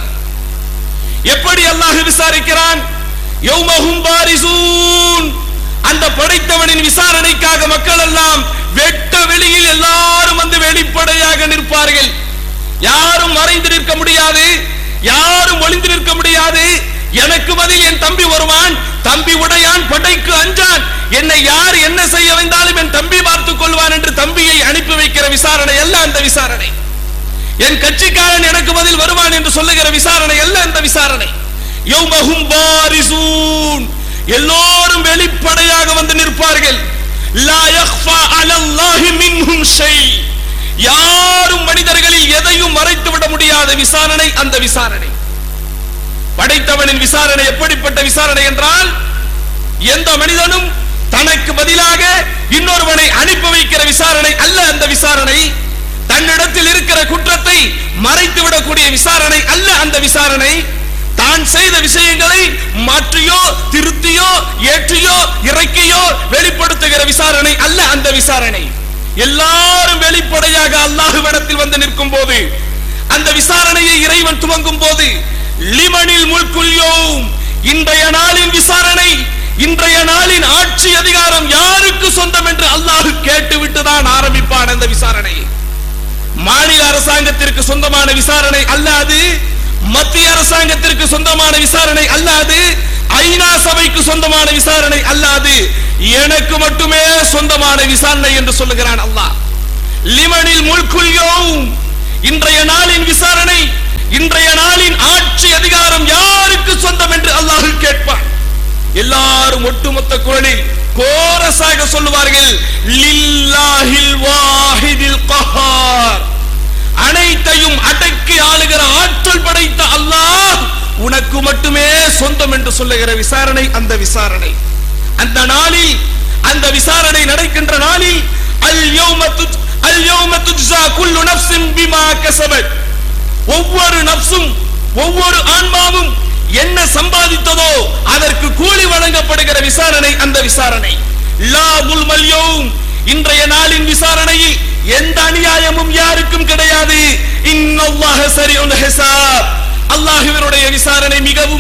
எப்படி அல்லாஹ் விசாரிக்கிறான்? யௌமஹும் பாரிசூன், அந்த படைத்தவனின் விசாரணைக்காக மக்கள் எல்லாம் வெட்ட வெளியில் எல்லாரும் வந்து வெளிப்படையாக நிற்பார்கள். யாரும் மறைந்து நிற்க முடியாது, யாரும் ஒளிந்து நிற்க முடியாது. எனக்கு பதில் என் தம்பி வருவான், தம்பி உடையான் படைக்கு அஞ்சான், என்னை யார் என்ன செய்ய வந்தாலும் என் தம்பி பார்த்துக் கொள்வான் என்று தம்பியை அனுப்பி வைக்கிற விசாரணை அல்ல அந்த விசாரணை. என் கட்சிக்காரன் எனக்கு பதில் வருவான் என்று சொல்லுகிற விசாரணை அல்ல அந்த விசாரணை. யௌமஹும் பாரிசூன், எல்லோரும் வெளிப்படையாக வந்து நிற்பார்கள். லா யக்ஃபா அலல்லாஹி மின்ஹும் ஷை, யாரும் மனிதர்களில் எதையும் மறைத்து விட முடியாத விசாரணை அந்த விசாரணை. படைத்தவனின் விசாரணை எப்படிப்பட்ட விசாரணை என்றால், எந்த மனிதனும் தனக்கு பதிலாக இன்னொருவனை அனுப்பி வைக்கிற விசாரணை அல்ல அந்த விசாரணை. தன்னிடத்தில் இருக்கிற குற்றத்தை மறைத்து விடக்கூடிய விசாரணை அல்ல அந்த விசாரணை. தான் செய்த விஷயங்களை மாற்றியோ திருத்தியோ ஏற்றியோ இறக்கியோ வெளிப்படுத்துகிற விசாரணை அல்ல அந்த விசாரணை. எல்லாரும் வெளிப்படையாக அல்லாஹ்விடத்தில் வந்து நிற்கும் போது, அந்த விசாரணையை இறைவன் துவங்கும் போது, லிமனில் முல்குல் யௌம், இன்றைய நாளின் விசாரணை, இன்றைய நாளின் ஆட்சி அதிகாரம் யாருக்கு சொந்தம் என்று அல்லாஹ் கேட்டுவிட்டு தான் ஆரம்பிப்பான் அந்த விசாரணை. மாநில அரசாங்கத்திற்கு சொந்தமான விசாரணை அல்லாது, மத்திய அரசாங்கத்திற்கு சொந்தமான விசாரணை அல்லாது, ஐநா சபைக்கு சொந்தமான விசாரணை அல்லாது, எனக்கு மட்டுமே சொந்தமான விசாரணை என்று சொல்லுகிறான் அல்லாஹ். லிமனில் முல்குல் யௌம், இன்றைய நாளின் விசாரணை, இன்றைய நாளின் ஆட்சி அதிகாரம் யாருக்கு சொந்தம் என்று அல்லாஹ் கேட்பான். எல்லாரும் ஒட்டுமொத்த குரலில் கோரஸாக சொல்லுவார்கள், லில்லாஹில் வாஹிதில் கஹார், அனைத்தையும் அடக்கி ஆளுகிற ஆற்றல் படைத்த அல்லாஹ் உனக்கு மட்டுமே சொந்தம் என்று சொல்லுகிற விசாரணை அந்த விசாரணை. அந்த நாளில், அந்த விசாரணை நடக்கின்ற நாளில், அல் யௌம துஜ் அல் யௌம துஜ்ஸா குல்லு நஃப்ஸின் பிமா கஸபத், ஒவ்வொரு நஃப்ஸும் ஒவ்வொரு ஆன்மாவும் என்ன சம்பாதித்ததோ அதற்கு கூலி வழங்கப்படுகிற விசாரணை அந்த விசாரணை. லா முல்மல் யௌம், இன்றைய நாளின் விசாரணையில் எந்த அநியாயமும் யாருக்கும் கிடையாது. இன்னல்லாஹ ஸரீஉல் ஹிசாப், அல்லாஹ்வினுடைய விசாரணை மிகவும்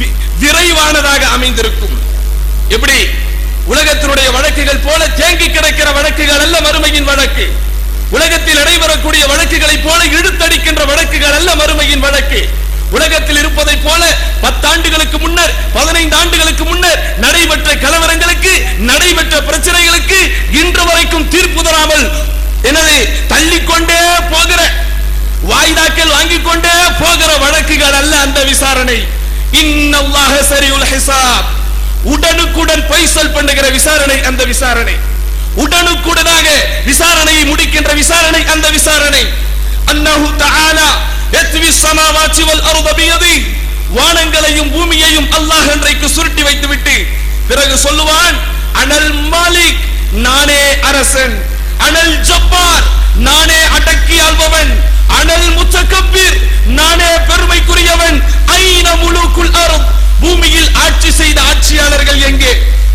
விரைவானதாக அமைந்திருக்கும். எப்படி உலகத்தினுடைய வழக்குகள் போல தேங்கி கிடக்கிற வழக்குகள் அல்ல மறுமையின் வழக்கு. உலகத்தில் நடைபெறக்கூடிய வழக்குகளை போல இழுத்தடிக்கின்ற வழக்குகள் அல்ல மறுமையின் வழக்கு. உலகத்தில் இருப்பதை போல பத்தாண்டுகளுக்கு முன்னர், பதினைந்து ஆண்டுகளுக்கு முன்னர் நடைபெற்ற கலவரங்களுக்கு, நடைபெற்ற பிரச்சனைகளுக்கு இன்று வரைக்கும் தீர்ப்பு தராமல் எனவே தள்ளிக்கொண்டே போகிற, வாய்தாக்கள் வாங்கிக் கொண்டே போகிற வழக்குகள் அல்ல அந்த விசாரணை. இன்னல்லாஹ ஸரீஉல் ஹிசாப், உடனுக்குடன் பைசல் பண்ணுகிற விசாரணை அந்த விசாரணை. உடனுக்குடனாக விசாரணையை முடிக்கின்ற விசாரணை அந்த விசாரணை. அன்னஹு தஆலா யத்வி ஸமாவாத்தி வல் அர்த பியதி, வானங்களையும் பூமியையும் அல்லாஹ் அன்றைக்கு சுருட்டி வைத்துவிட்டு பிறகு சொல்லுவான், அனல் மாலிக், நானே அரசன், அனல் ஜப்பார், நானே அடக்கி ஆள்பவன், அனல் முத்தகப்பீர், நானே பெருமைக்குரியவன், ஐன முலூக்குல் அர்த், பூமியில் ஆட்சி செய்த ஆட்சியாளர்கள் எங்கே?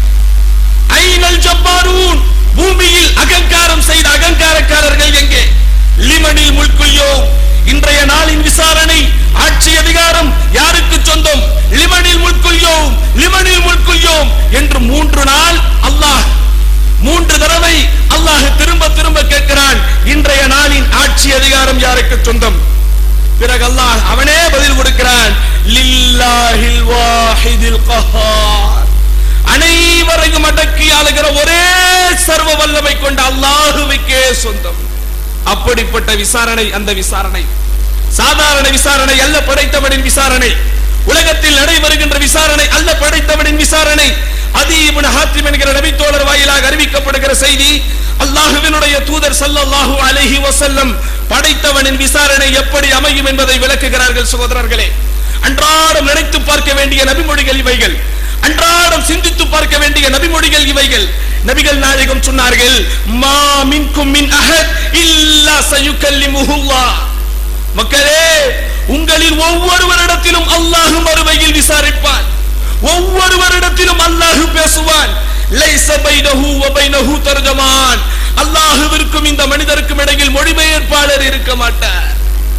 ஐனல் ஜப்பாரூன், பூமியில் அகங்காரம் செய்த அகங்காரக்காரர்கள் எங்கே? லிமனில் முல்குல் யௌம், இன்றைய நாளின் விசாரணை, ஆட்சி அதிகாரம் யாருக்கு சொந்தம்? லிமனில் முல்குல் யௌம், லிமனில் முல்குல் யௌம் என்று மூன்று நாள் அல்லாஹ், மூன்று தடவை அல்லாஹ் திரும்ப திரும்ப கேட்கிறான், இன்றைய நாளின் ஆட்சி அதிகாரம் யாருக்கு சொந்தம்? பிறகு அல்லாஹ் அவனே பதில் கொடுக்கிறான், லில்லாஹில் வாஹிதில் கஹார், அனைவரையும் அடக்கி ஆளுகிற ஒரே சர்வ வல்லமை கொண்ட அல்லாஹுவுக்கே சொந்தம். அப்படிப்பட்ட விசாரணை அந்த விசாரணை சாதாரண விசாரணை அல்ல, படைத்தவனின் விசாரணை. உலகத்தில் நடைபெறுகின்ற விசாரணை அல்ல, படைத்தவனின் விசாரணை. அதி இப்னு ஹாத்திம் என்கிற நபி தோழர் வாயிலாக அறிவிக்கப்படுகிற செய்தி, அல்லாஹ்வினுடைய தூதர் ஸல்லல்லாஹு அலைஹி வஸல்லம் படைத்தவனின் விசாரணை எப்படி அமையும் என்பதை விளக்குகிறார்கள். சகோதரர்களே, அன்றாடம் நினைத்து பார்க்க வேண்டிய நபிமொழிகள் இவைகள், அன்றாடம் சிந்தித்து பார்க்க வேண்டிய நபிமொழிகள் இவைகள். நபிகள் நாயகம் சொன்னார்கள், மா மின்கும் மின் அஹத் இல்லா சயுகல்லிமுஹுல்லாஹ், மக்களே உங்களில் ஒவ்வொருவரிடத்திலும் அல்லாஹ் மறுமையில் விசாரிப்பான், ஒவ்வொருவரிடத்திலும் அல்லாஹ் பேசுவான். லைஸ பைனஹு வ பைனஹு தர்ஜமான், அல்லாஹ்விற்கும் இந்த மனிதருக்கும் இடையில் மொழிபெயர்ப்பாளர் இருக்க மாட்டார்.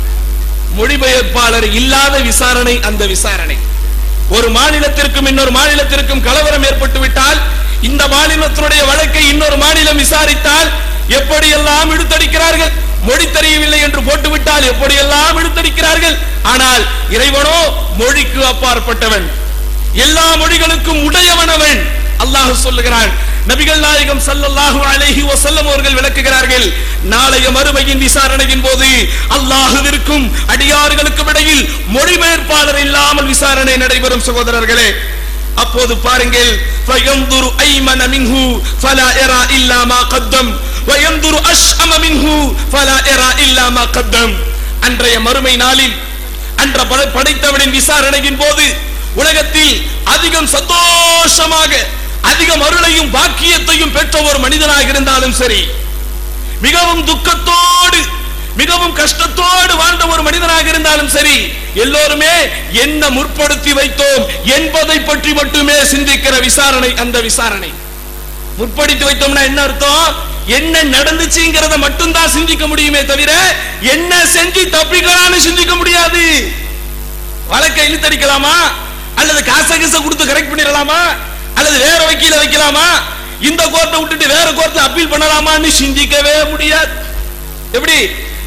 மொழிபெயர்ப்பாளர் இல்லாத விசாரணை அந்த விசாரணை. ஒரு மாநிலத்திற்கும் இன்னொரு மாநிலத்திற்கும் கலவரம் ஏற்பட்டு விட்டால், இந்த மாநிலத்தினுடைய வழக்கை இன்னொரு மாநிலம் விசாரித்தால் எப்படியெல்லாம் இழுத்தடிக்கிறார்கள். மொழி தெரியவில்லை என்று போட்டுவிட்டால் எப்படியெல்லாம் இழுத்தடிக்கிறார்கள். ஆனால் இறைவனோ மொழிக்கு அப்பாற்பட்டவன், எல்லா மொழிகளுக்கும் உடையவனவன். அல்லாஹ் சொல்லுகிறான், நபிகள் நாயகம் ஸல்லல்லாஹு அலைஹி வஸல்லம் அவர்கள் விளக்குகிறார்கள், நாளைய மறுமையின் விசாரணையின் போது அல்லாஹ்விற்கும் அடியார்களுக்கும் இடையில் மொழிபெயர்ப்பாளர் இல்லாமல் விசாரணை நடைபெறும். சகோதரர்களே, அப்போது பாருங்கள், ஃபயன்துரு ஐமன மின்ஹு ஃபலா யரா இல்லா மா கத்தம் வயன்துரு அஷ்அம மின்ஹு ஃபலா யரா இல்லா மா கத்தம். அன்றைய மறுமை நாளில், அன்ற படைத்தவனின் விசாரணையின் போது உலகத்தில் அதிகம் சந்தோஷமாக, அதிகம் அருளையும் பாக்கியத்தையும் பெற்ற ஒரு மனிதனாக இருந்தாலும் சரி, மிகவும் துக்கத்தோடு மிகவும் கஷ்டத்தோடு வாழ்ந்த ஒரு மனிதனாக இருந்தாலும் சரி, எல்லோருமே என்ன முற்படுத்தி வைத்தோம் என்பதை பற்றி மட்டுமே சிந்திக்கிற விசாரணை அந்த விசாரணை. முற்படுத்தி வைத்தோம்னா என்ன அர்த்தம்? என்ன நடந்துச்சுங்கிறத மட்டும்தான் சிந்திக்க முடியுமே தவிர என்ன செஞ்சு தப்பிக்கலாம்னு சிந்திக்க முடியாது. வழக்கை இழுத்தடிக்கலாமா, அல்லது காச கீச கொடுத்து கரெக்ட் பண்ணிடலாமா, அல்லது வேற வக்கீல வைக்கலாமா, இந்த கோர்ட்டை விட்டுட்டு வேற கோர்ட்ல அப்பீல் பண்ணலாமான்னு சிந்திக்கவே முடியாது. எப்படி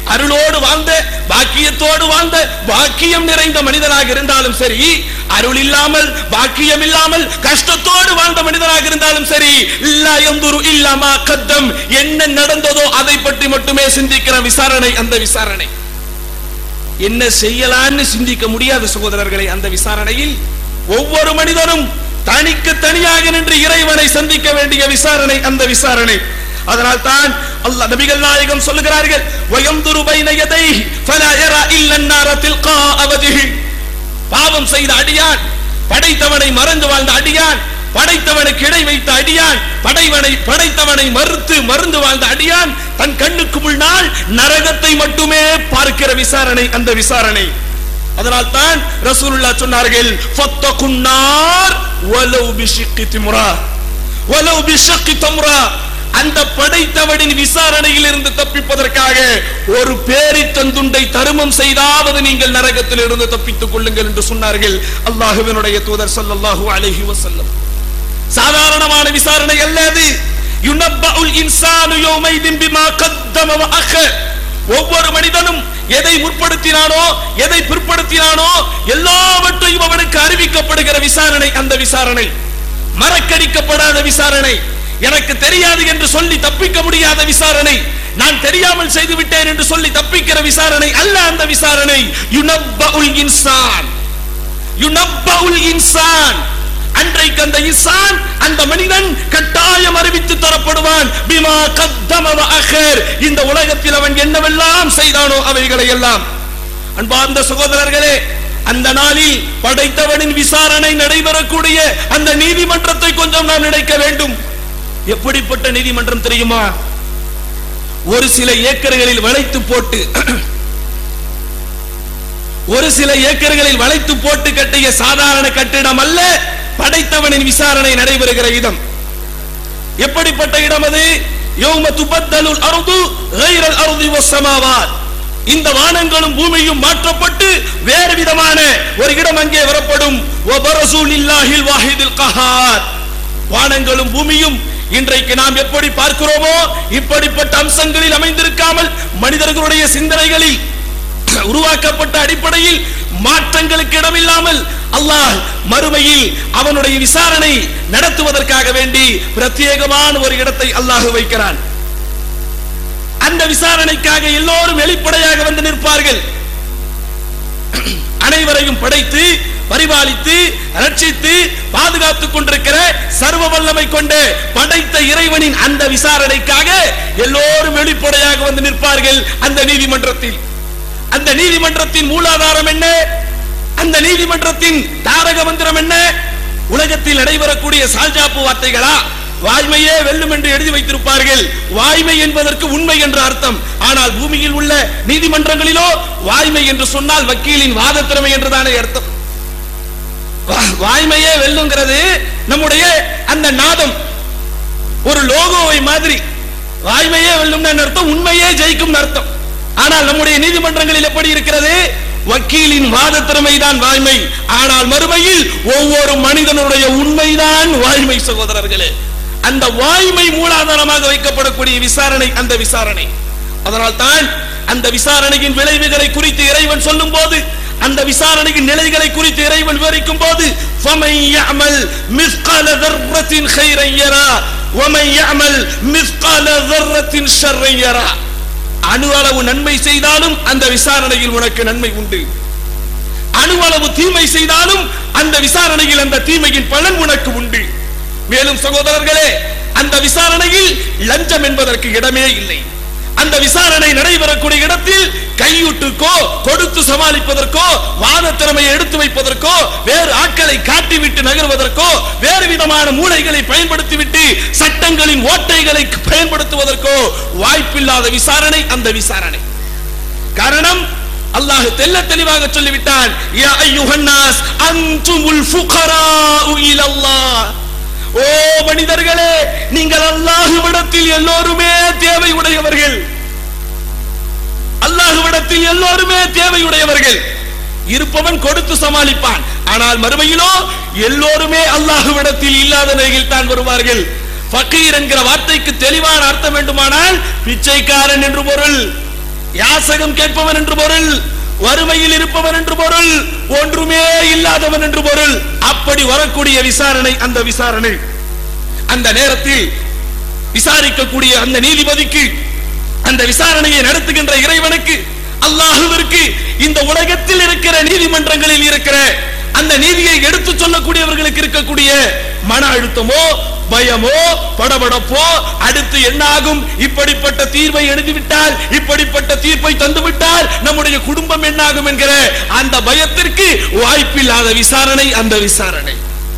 அருளோடு வாழ்ந்த பாக்கியத்தோடு வாழ்ந்த பாக்கியம் நிறைந்த மனிதனாக இருந்தாலும் சரி, அருள் இல்லாமல் பாக்கியம் இல்லாமல் கஷ்டத்தோடு வாழ்ந்த மனிதனாக இருந்தாலும் சரி, லா யந்துரு இல்லா மா கத்தம், என்ன நடந்ததோ அதை பற்றி மட்டுமே சிந்திக்கிற விசாரணை அந்த விசாரணை. என்ன செய்யலான்னு சிந்திக்க முடியாத சகோதரர்களை, அந்த விசாரணையில் ஒவ்வொரு மனிதனும் தனிக்கு தனியாக நின்று இறைவனை சந்திக்க வேண்டிய விசாரணை அந்த விசாரணை. அதனால் தான் அல்லாஹ் நபிகள் நாயகம் சொல்லுகிறார்கள், வயம்துரு பைன யதைஹி ஃபலா யரா இல்லா النار تلقاء وجهه. பாவம் செய்த அடியான், படைத்தவனை மறந்து வாழ்ந்த அடியான், படைத்தவனுக்கு இடை வைத்த அடியான், படைவனை படைத்தவனை மறுத்து மறந்து வாழ்ந்த அடியான் தன் கண்ணுக்கு முன்னால் நரகத்தை மட்டுமே பார்க்கிற விசாரணை அந்த விசாரணை. அதனால் தான் ரசூலுல்லாஹ் சொன்னார்கள், ஃபத்தகுன் நார் வலவ் பிஷிக்கி திம்ரா வலவ் பிஷக்கி தம்ரா. அந்த படைத்தவனின் விசாரணையில் இருந்து தப்பிப்பதற்காக ஒரு பேரித்தந்துண்டை தருமம் செய்தாவது நீங்கள் நரகத்தில் இருந்து தப்பித்துக் கொள்ளுங்கள் என்று சொன்னார்கள் அல்லாஹ்வினுடைய தூதர் ஸல்லல்லாஹு அலைஹி வஸல்லம். சாதாரணமான விசாரணை அல்ல அது. யுனப்பஉல் இன்சானு யௌமைதின் பிமா கத்தம வ அഖர். ஒவ்வொரு மனிதனும் எதை முற்படுத்தினானோ எதை பிற்படுத்தினானோ எல்லாவற்றையும் அவனுக்கு அறிவிக்கப்படுகிற விசாரணை அந்த விசாரணை. மறக்கடிக்கப்படாத விசாரணை, எனக்கு தெரியாது என்று சொல்லி தப்பிக்க முடியாத விசாரணை, நான் தெரியாமல் செய்து விட்டேன் என்று சொல்லி தப்பிக்கிற விசாரணை அல்ல அந்த விசாரணை. யுனப்பஉல் இன்சான் யுனப்பஉல் இன்சான். அன்றைக்கு அந்த இன்சான், அந்த மனிதன் கட்டாயம் அறிவித்து தரப்படுவான். பிமா கத்தம வ அഖர். இந்த உலகத்தில் அவன் என்னவெல்லாம் செய்தானோ அவைகளை எல்லாம். அன்பார்ந்த சகோதரர்களே, அந்த நாளில் படைத்தவனின் விசாரணை நடைபெறக்கூடிய அந்த நீதிமன்றத்தை கொஞ்சம் நாம் நினைக்க வேண்டும். எப்படிப்பட்ட நீதிமன்றம் தெரியுமா? ஒரு சில ஏக்கர்களில் வளைத்து போட்டு ஒரு சில ஏக்கர்களில் வளைத்து போட்டு கட்டிய சாதாரண கட்டிடம் அல்ல படைத்தவனின் விசாரணை நடைபெறுகிற இடம். எப்படிப்பட்ட இடம் அது? யௌம துபத்தலுல் அர்து கைரல் அர்தி வஸ்ஸமாவாத். இந்த வானங்களும் பூமியும் மாற்றப்பட்டு வேறு விதமான ஒரு இடம் அங்கே வரப்படும். வபரசூலில்லாஹில் வாஹிதில் கஹார். வானங்களும் பூமியும் இன்றைக்கு நாம் எப்படி பார்க்கிறோமோ இப்படிப்பட்ட அம்சங்களில் அமைந்திருக்காமல் மனிதர்களுடைய சிந்தனைகளில் உருவாக்கப்பட்ட அடிப்படையில் மாற்றங்களுக்கு இடமில்லாமல் அல்லாஹ் மறுமையில் அவனுடைய விசாரணை நடத்துவதற்காக வேண்டி பிரத்யேகமான ஒரு இடத்தை அல்லாஹ் வைக்கிறான். அந்த விசாரணைக்காக எல்லோரும் வெளிப்படையாக வந்து நிற்பார்கள். அனைவரையும் படைத்து பரிபாலித்து ரட்சித்து பாதுகாத்துக் கொண்டிருக்கிற சர்வ வல்லமை கொண்ட படைத்த இறைவனின் அந்த விசாரணைக்காக எல்லோரும் வெளிப்படையாக வந்து நிற்பார்கள் அந்த நீதிமன்றத்தில். அந்த நீதிமன்றத்தின் மூலாதாரம் என்ன? அந்த நீதிமன்றத்தின் தாரக மந்திரம் என்ன? உலகத்தில் நடைபெறக்கூடிய சால்ஜாப்பு வார்த்தைகளா? வாய்மையே வெல்லும் என்று எழுதி வைத்திருப்பார்கள். வாய்மை என்பதற்கு உண்மை என்ற அர்த்தம். ஆனால் பூமியில் உள்ள நீதிமன்றங்களிலோ வாய்மை என்று சொன்னால் வக்கீலின் வாத திறமை என்றுதானே அர்த்தம். வாய்மையே வெல்லுங்கிறது நம்முடைய அந்த நாதம் ஒரு லோகோவை மாதிரி. வாய்மையே வெல்லும் அர்த்தம், உண்மையே ஜெயிக்கும் அர்த்தம். ஆனால் நம்முடைய நீதிமன்றங்களில் எப்படி இருக்கிறது? வக்கீலின் வாத திறமைதான் வாய்மை. ஆனால் மறுமையில் ஒவ்வொரு மனிதனுடைய உண்மைதான் வாய்மை. சகோதரர்களே, அந்த வாய்மை மூலாதாரமாக வைக்கப்படக்கூடிய விசாரணை அந்த விசாரணை. அதனால் தான் அந்த விசாரணையின் விளைவுகளை குறித்து இறைவன் சொல்லும் போது, அந்த விசாரணையின் நிலைகளை குறித்து இறைவன் விவரிக்கும் போது, فَمَنْ يَعْمَلْ مِثْقَالَ ذَرَّةٍ خَيْرًا يَرَهُ وَمَنْ يَعْمَلْ مِثْقَالَ ذَرَّةٍ شَرًّا يَرَهُ. அணு அளவு நன்மை செய்தாலும் அந்த விசாரணையில் உனக்கு நன்மை உண்டு. அணு அளவு தீமை செய்தாலும் அந்த விசாரணையில் அந்த தீமையின் பலன் உனக்கு உண்டு. மேலும் சகோதரர்களே, அந்த விசாரணையில் லஞ்சம் என்பதற்கு இடமே இல்லை. அந்த விசாரணை நடைபெறக்கூடிய இடத்தில் கையூட்டுக்கோ கொடுத்து சமாளிப்பதற்கோ வாத திறமையை எடுத்து வைப்பதற்கோ வேறு ஆட்களை காட்டிவிட்டு நகர்வதற்கோ வேறு விதமான மூளைகளை பயன்படுத்திவிட்டு சட்டங்களின் ஓட்டைகளை பயன்படுத்துவதற்கோ வாய்ப்பில்லாத விசாரணை அந்த விசாரணை. காரணம், அல்லாஹ் தெல்ல தெளிவாக சொல்லிவிட்டான், யா அய்யுஹன் நாஸ் அன்துமுல் ஃபுகராஉ இலல்லாஹ். ஓ மனிதர்களே, நீங்கள் அல்லாஹ்விடத்தில் எல்லோருமே தேவையுடையவர்கள். அல்லாஹ்விடத்தில் எல்லோருமே தேவையுடையவர்கள். இருப்பவன் கொடுத்து சமாளிப்பான். ஆனால் மறுமையிலோ எல்லோருமே அல்லாஹ்விடத்தில் இல்லாத நிலையில் தான் வருவார்கள். ஃபகீர் என்கிற வார்த்தைக்கு தெளிவான அர்த்தம் வேண்டுமானால் பிச்சைக்காரன் என்று பொருள். யாசகம் கேட்பவன் என்று பொருள், வறுமையில் இருப்பவன் என்று பொருள், ஒன்றுமே இல்லாதவன் என்று பொருள். அப்படி வரக்கூடிய விசாரணை அந்த விசாரணை. அந்த நேரத்தில் விசாரிக்கக்கூடிய அந்த நீதிபதிக்கு, அந்த விசாரணையை நடத்துகின்ற இறைவனுக்கு, அல்லாஹுவிற்கு இந்த உலகத்தில் இருக்கிற நீதிமன்றங்களில் இருக்கிற அந்த நீதியை எடுத்து சொல்லக்கூடியவர்களுக்கு இருக்கக்கூடிய மன அழுத்தமோ பயமோ படபடப்போ, அடுத்து என்னாகும், இப்படிப்பட்ட தீர்ப்பை எழுதிவிட்டால், இப்படிப்பட்ட தீர்ப்பை தந்துவிட்டால் நம்முடைய குடும்பம் என்னாகும் என்கிற அந்த பயத்திற்கு வாய்ப்பில்லாத விசாரணை அந்த விசாரணை.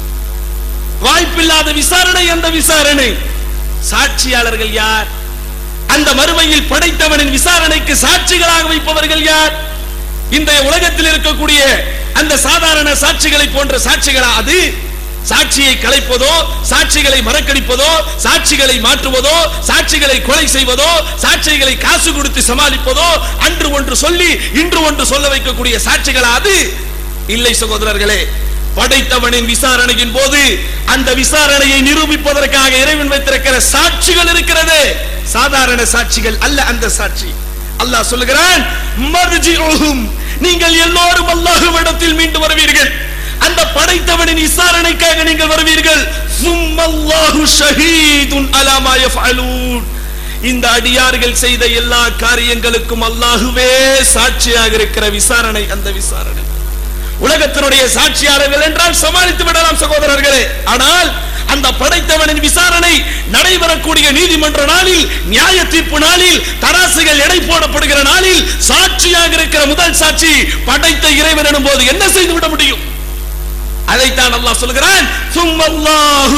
வாய்ப்பில்லாத விசாரணை அந்த விசாரணை. சாட்சியாளர்கள் யார்? அந்த மறுமையில் படைத்தவனின் விசாரணைக்கு சாட்சிகளாக வைப்பவர்கள் யார்? இந்த உலகத்தில் இருக்கக்கூடிய அந்த சாதாரண சாட்சிகளை போன்ற சாட்சிகளா அது? சாட்சியை கலைப்பதோ, சாட்சிகளை மறக்கடிப்பதோ, சாட்சிகளை மாற்றுவதோ, சாட்சிகளை கொலை செய்வதோ, சாட்சிகளை காசு கொடுத்து சமாளிப்பதோ, அன்று ஒன்று சொல்லி இன்று ஒன்று சொல்ல வைக்கக்கூடிய சாட்சிகளா அது? இல்லை சகோதரர்களே. படைத்தவனின் விசாரணையின் போது அந்த விசாரணையை நிரூபிப்பதற்காக இறைவன் வைத்திருக்கிற சாட்சிகள் இருக்கிறது. சாதாரண சாட்சிகள் அல்ல அந்த சாட்சி. அல்லாஹ் சொல்லுகிறான், மர்ஜிஉஹும், நீங்கள் எல்லோரும் அல்லாஹ்விடத்தில் மீண்டு வருவீர்கள். அந்த படைத்தவனின் விசாரணைக்காக நீங்கள் வருவீர்கள். சும்மல்லாஹு ஷஹீதுன் அலா மா யஃஅலூன், இந்த அடியார்கள் செய்த எல்லா காரியங்களுக்கும் அல்லாஹ்வே சாட்சியாக இருக்கிற விசாரணை அந்த விசாரணை. உலகத்தினுடைய சாட்சியாளர்கள் என்றால் சமாளித்து விடலாம் சகோதரர்களே. ஆனால் அந்த படைத்தவனின் விசாரணை நடைபெறக்கூடிய நீதிமன்ற நாளில், நியாய தீர்ப்பு நாளில், தராசுகள் எடை போடப்படுகிற நாளில் சாட்சியாக இருக்கிற முதல் சாட்சி படைத்த இறைவன் எனும் போது என்ன செய்து விட முடியும்? அதைத்தான் அல்லாஹ் சொல்கிறான், சும்மல்லாஹு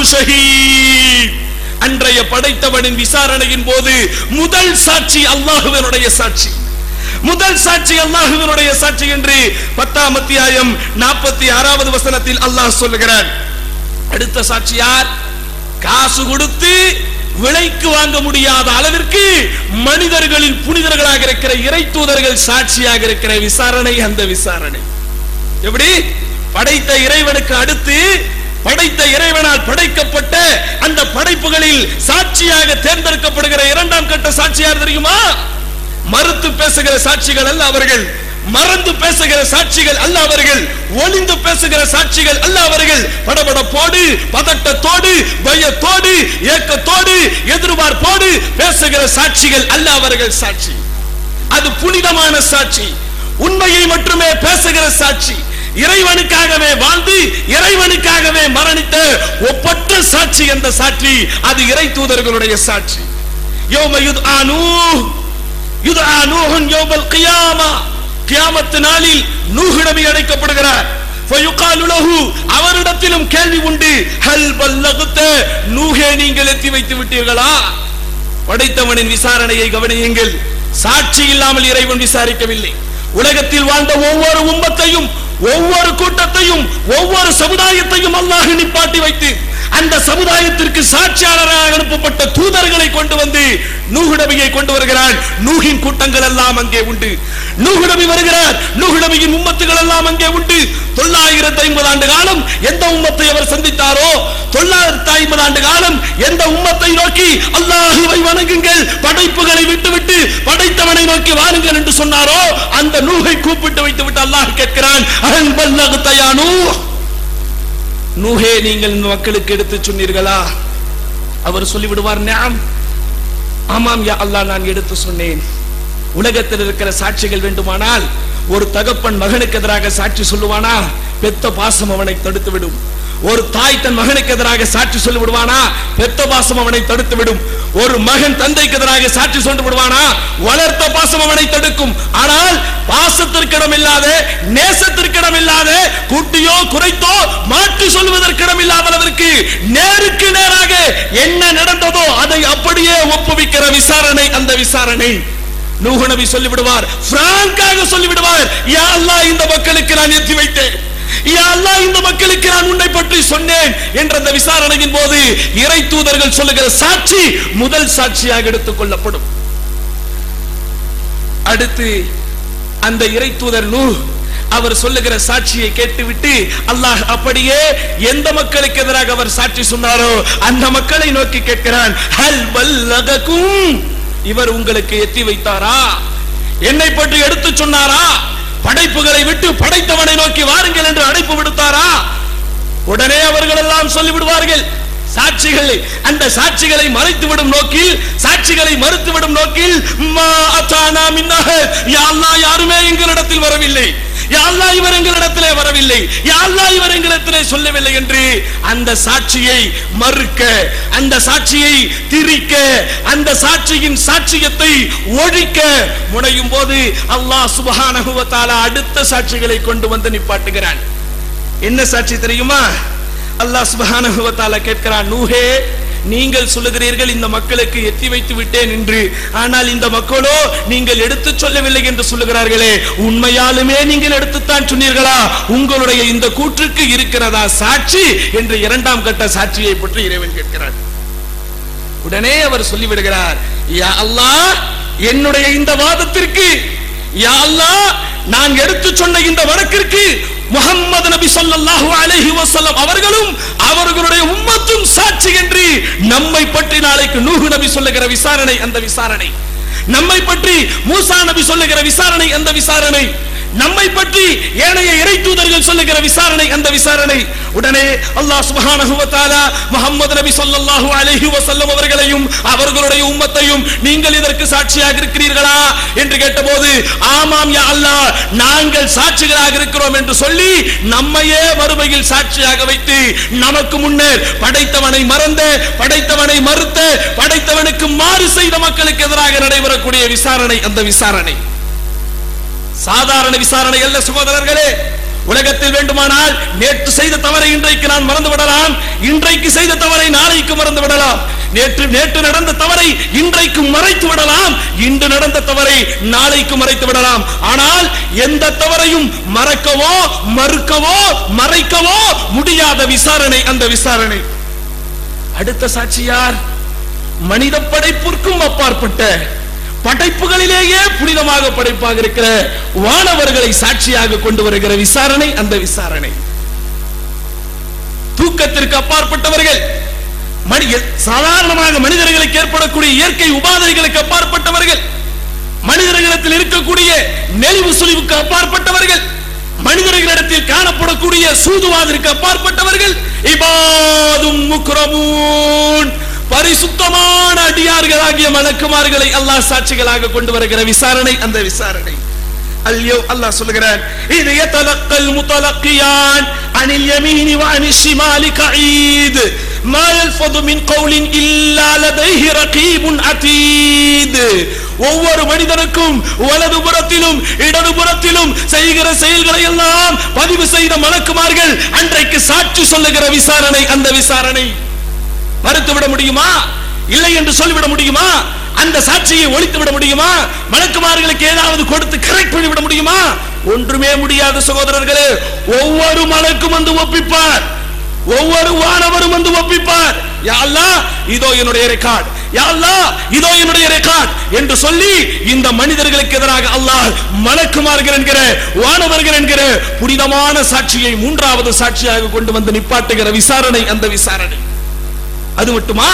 ஷஹீத். அன்றைய படைத்தவனின் விசாரணையின் போது முதல் சாட்சி அல்லாஹ்வினுடைய சாட்சி. முதல் சாட்சி அல்லாஹ்வினுடைய சாட்சி என்று பத்தாம் அத்தியாயம் நாற்பத்தி ஆறாவது வசனத்தில் அல்லாஹ் சொல்லுகிறான். அடுத்த சாட்சி யார்? காசு கொடுத்து விலைக்கு வாங்க முடியாத அளவிற்கு மனிதர்களின் புனிதர்களாக இருக்கிற இறை தூதர்கள் சாட்சியாக இருக்கிற விசாரணை அந்த விசாரணை. எப்படி? படைத்த இறைவனுக்கு அடுத்து படைத்த இறைவனால் படைக்கப்பட்ட அந்த படைப்புகளில் சாட்சியாக தேர்ந்தெடுக்கப்படுகிற இரண்டாம் கட்ட சாட்சியார் தெரியுமா? மறுத்து பேசுகிற சாட்சிகள் அல்ல அவர்கள், மறந்து பேசுகிற சாட்சிகள் அல்ல அவர்கள், ஒளிந்து பேசுகிற சாட்சிகள் அல்ல அவர்கள். படபடப்போடு, பதட்டத்தோடு, பயத்தோடு, ஏக்கத்தோடு, எதிர்பார்ப்போடு பேசுகிற சாட்சிகள் அல்ல அவர்கள் சாட்சி. அது புனிதமான சாட்சி, உண்மையை மட்டுமே பேசுகிற சாட்சி, இறைவனுக்காகவே வாழ்ந்து இறைவனுக்காகவே மரணித்த ஒப்பற்ற சாட்சி. அந்த சாட்சி அது இறை தூதர்களுடைய சாட்சி. யௌம யுத்ஆ நூஹ் யுத்ஆ நூஹுன் யௌமல் கியாமா, கியாமத் நாளில் நூஹ் நபி அழைக்கப்படுகிறார். ஃபயுகாலு லஹு, அவரிடத்திலும் கேள்வி உண்டு. ஹல் பல்லகத, நூஹே நீங்கள் எத்தி வைத்து விட்டீர்களா? படைத்தவனின் விசாரணையை கவனியுங்கள். சாட்சி இல்லாமல் இறைவன் விசாரிக்கவில்லை. உலகத்தில் வாழ்ந்த ஒவ்வொரு உம்மத்தையும், ஒவ்வொரு கூட்டத்தையும், ஒவ்வொரு சமுதாயத்தையும் அல்லாஹ் நிப்பாட்டி வைத்து அந்த சமுதாயத்திற்கு சாட்சியாளராக அனுப்பப்பட்ட தூதர்களை கொண்டு வந்து நூஹ் நபியை கொண்டு வருகிறார். நூஹின் கூட்டங்கள் எல்லாம் அங்கே உண்டு. நூஹ் நபி வருகிறார், நூஹ் நபியின் உம்மத்துகள் எல்லாம் அங்கே உண்டு. தொள்ளாயிரத்தி ஐம்பது ஆண்டு காலம் எந்த உம்மத்தை அவர் சந்தித்தாரோ, தொள்ளாயிரத்தி ஐம்பது ஆண்டு காலம் எந்த உம்மத்தை நோக்கி அல்லாஹுவை வணங்குங்கள், படைப்புகளை விட்டுவிட்டு படைத்தவனை நோக்கி வாருங்கள் என்று சொன்னாரோ, அந்த நூஹை கூப்பிட்டு வைத்து விட்டு அல்லாஹ் கேட்கிறான், அல் பல்லகத யா நூஹ், நூஹே நீங்கள் இந்த மக்களுக்கு எடுத்து சொன்னீர்களா? அவர் சொல்லிவிடுவார், நஅம், ஆமாம் யா அல்லாஹ், நான் எடுத்து சொன்னேன். உலகத்தில் இருக்கிற சாட்சிகள் வேண்டுமானால் ஒரு தகப்பன் மகனுக்கு எதிராக சாட்சி சொல்லுவானா? பெத்த பாசம் அவனை தடுத்து விடும். ஒரு தாய் தன் மகனுக்கு எதிராக சாட்சி சொல்லி விடுவானா? பெத்த பாசம் அவனை தடுத்து விடும். ஒரு மகன் தந்தைக்கு எதிராக சாட்சி சொல்லி விடுவானா? வளர்த்த பாசம் அவனை தடுக்கும். ஆனால் பாசத்திற்கிடம் இல்லாத, நேசத்திற்கிடம் இல்லாத, கூட்டியோ குறைத்தோ மாற்றி சொல்வதற்கிடம் இல்லாதவருக்கு நேருக்கு நேராக என்ன நடந்ததோ அதை அப்படியே ஒப்புவிக்கிற விசாரணை அந்த விசாரணை. நூஹ் நபி சொல்லி விடுவார், பிராங்காக சொல்லி விடுவார், யா அல்லாஹ் இந்த மக்களுக்கு நான் எத்தி வைத்தேன், யா அல்லாஹ் இந்த மக்களுக்கு நான் உன்னை பற்றி சொன்னேன் என்ற அந்த விசாரணையின் போது இறை தூதர்கள் சொல்லுகிற சாட்சி முதல் சாட்சியாக எடுத்துக் கொள்ளப்படும். அடுத்து அந்த இறை தூதர் நூஹ் அவர் சொல்லுகிற சாட்சியை கேட்டுவிட்டு அல்லாஹ் அப்படியே எந்த மக்களுக்கு எதிராக அவர் சாட்சி சொன்னாரோ அந்த மக்களை நோக்கி கேட்கிறான், ஹல் பல்லககும், இவர் உங்களுக்கு எத்தி வைத்தாரா? என்னை பற்றி எடுத்து சொன்னாரா? படைப்புகளை விட்டு படைத்தவனை நோக்கி வாருங்கள் என்று அழைப்பு விடுத்தாரா? உடனே அவர்கள் எல்லாம் சொல்லிவிடுவார்கள் சாட்சிகள். அந்த சாட்சிகளை மறைத்துவிடும் நோக்கில், சாட்சிகளை மறுத்துவிடும் நோக்கில், மா அதானா மின்னஹ, யா அல்லாஹ் யாருமே எங்களிடத்தில் வரவில்லை, யா அல்லாஹ் இவர் எங்களிடத்திலே வரவில்லை, யா அல்லாஹ் இவர் எங்களிடத்திலே சொல்லவில்லை என்று அந்த சாட்சியை மறுக்க, அந்த சாட்சியை திரிக்க, அந்த சாட்சியின் சாட்சியத்தை ஒழிக்க முனையும் போது அல்லாஹ் சுப்ஹானஹு வ தஆலா அடுத்த சாட்சிகளை கொண்டு வந்து நிப்பாட்டுகிறான். என்ன சாட்சி தெரியுமா? அல்லாஹ் சுப்ஹானஹு வ தஆலா கேட்கிறான், நூஹே, நீங்கள் சொல்லுகிறீர்கள் இந்த மக்களுக்கு எத்தி வைத்து விட்டேன் என்று, ஆனால் இந்த மக்களோ நீங்கள் எடுத்து சொல்லவில்லை என்று சொல்லுகிறார்களே, உண்மையாலுமே நீங்கள் எடுத்துத்தான் சொன்னீர்களா? உங்களுடைய இந்த கூற்றுக்கு இருக்கிறதா சாட்சி என்று இரண்டாம் கட்ட சாட்சியை பற்றி இறைவன் கேட்கிறார். உடனே அவர் சொல்லிவிடுகிறார், யா அல்லாஹ், என்னுடைய இந்த வாதத்திற்கு, யா அல்லாஹ், நான் எடுத்து சொன்ன இந்த வழக்கிற்கு முஹம்மது நபி ஸல்லல்லாஹு அலைஹி வஸல்லம் அவர்களும் அவர்களுடைய உம்மத்தும் சாட்சி என்று நம்மை பற்றி நாளைக்கு நூஹ் நபி சொல்லுகிற விசாரணை, அந்த விசாரணை, நம்மை பற்றி மூசா நபி சொல்லுகிற விசாரணை, அந்த விசாரணை, நம்மை பற்றி ஏனைய இறை தூதர்கள் சொல்லுகிற விசாரணை, அந்த விசாரணை. உடனே அல்லாஹ் சுப்ஹானஹு வ தஆலா முஹம்மது நபி ஸல்லல்லாஹு அலைஹி வஸல்லம் அவர்களையும் அவர்களுடைய உம்மத்தையும் நீங்கள் இதற்கு சாட்சியாக இருக்கிறீர்களா என்று கேட்டபோது, ஆமாம் யா அல்லாஹ், நாங்கள் சாட்சிகளாக இருக்கிறோம் என்று சொல்லி நம்மையே மறுமையில் சாட்சியாக வைத்து நமக்கு முன்னர் படைத்தவனை மறந்த, படைத்தவனை மறுத்த, படைத்தவனுக்கு மாறு செய்த மக்களுக்கு எதிராக நடைபெறக்கூடிய விசாரணை, அந்த விசாரணை சாதாரண விசாரணை அல்ல சகோதரர்களே. உலகத்தில் வேண்டுமானால் நேற்று செய்த தவறை இன்றைக்கு நான் மறந்து விடலாம், இன்றைக்கு செய்த தவறை நாளைக்கு மறந்து விடலாம், நேற்று நேற்று நடந்த தவறை இன்றைக்கு மறைத்து விடலாம், இன்று நடந்த தவறை நாளைக்கு மறைத்து விடலாம். ஆனால் எந்த தவறையும் மறக்கவோ மறுக்கவோ மறைக்கவோ முடியாத விசாரணை, அந்த விசாரணை. அடுத்த சாட்சியார்? மனித படைப்பிற்கும் அப்பாற்பட்ட படைப்புகளிலேயே புனிதமாக படைப்பாக இருக்கிற வானவர்களை சாட்சியாக கொண்டு வருகிற விசாரணை, அந்த விசாரணை. தூக்கத்திற்கு அப்பாற்பட்டவர்கள், சாதாரணமாக மனிதர்களுக்கு ஏற்படக்கூடிய இயற்கை உபாதைகளுக்கு அப்பாற்பட்டவர்கள், மனிதர்களிடத்தில் இருக்கக்கூடிய நெளிவு சுழிவுக்கு அப்பாற்பட்டவர்கள், மனிதர்களிடத்தில் காணப்படக்கூடிய சூதுவாதிற்கு அப்பாற்பட்டவர்கள், இபாதும் முக்ரமூன், பரிசுத்தமான அடியார்களாகிய மலக்குமார்களை அல்லாஹ் சாட்சிகளாக கொண்டு வருகிற விசாரணை, அந்த விசாரணை. அல்யோ அல்லாஹ் சொல்லுகிறான், இது யதலக்கல் முத்தலக்கியான் அனில் யமீனி வ அனிஷ் ஷிமாலி கஈத் மா யல்ஃபது மின் கௌலின் இல்லா லதைஹி ரகீபுன் அதீத். ஒவ்வொரு மனிதனுக்கும் வலதுபுறத்திலும் இடதுபுறத்திலும் செய்கிற செயல்களை எல்லாம் பதிவு செய்த மலக்குமார்கள் அன்றைக்கு சாட்சி சொல்லுகிற விசாரணை, அந்த விசாரணை. மறுத்துவிட முடியுமா? இல்லை என்று சொல்லிவிட முடியுமா? அந்த சாட்சியை ஒழித்து விட முடியுமா? மலக்குமார்களுக்கு ஏதாவது கொடுத்து கரெக்ட் பண்ணிவிட முடியுமா? ஒன்றுமே முடியாது சகோதரர்களே. ஒவ்வொரு மலக்கும் வந்து ஒப்பிப்பார், ஒவ்வொரு வானவரும் வந்து ஒப்பிப்பார். யா அல்லாஹ், இதோ என்னுடைய ரெக்கார்ட், யா அல்லாஹ், இதோ என்னுடைய ரெக்கார்ட் என்று சொல்லி இந்த மனிதர்களுக்கு எதிராக அல்லாஹ் மலக்குமார்கள் என்கிற வானவர்கள் என்கிற புனிதமான சாட்சியை மூன்றாவது சாட்சியாக கொண்டு வந்து நிப்பாட்டுகிற விசாரணை, அந்த விசாரணை. அது மட்டுமா?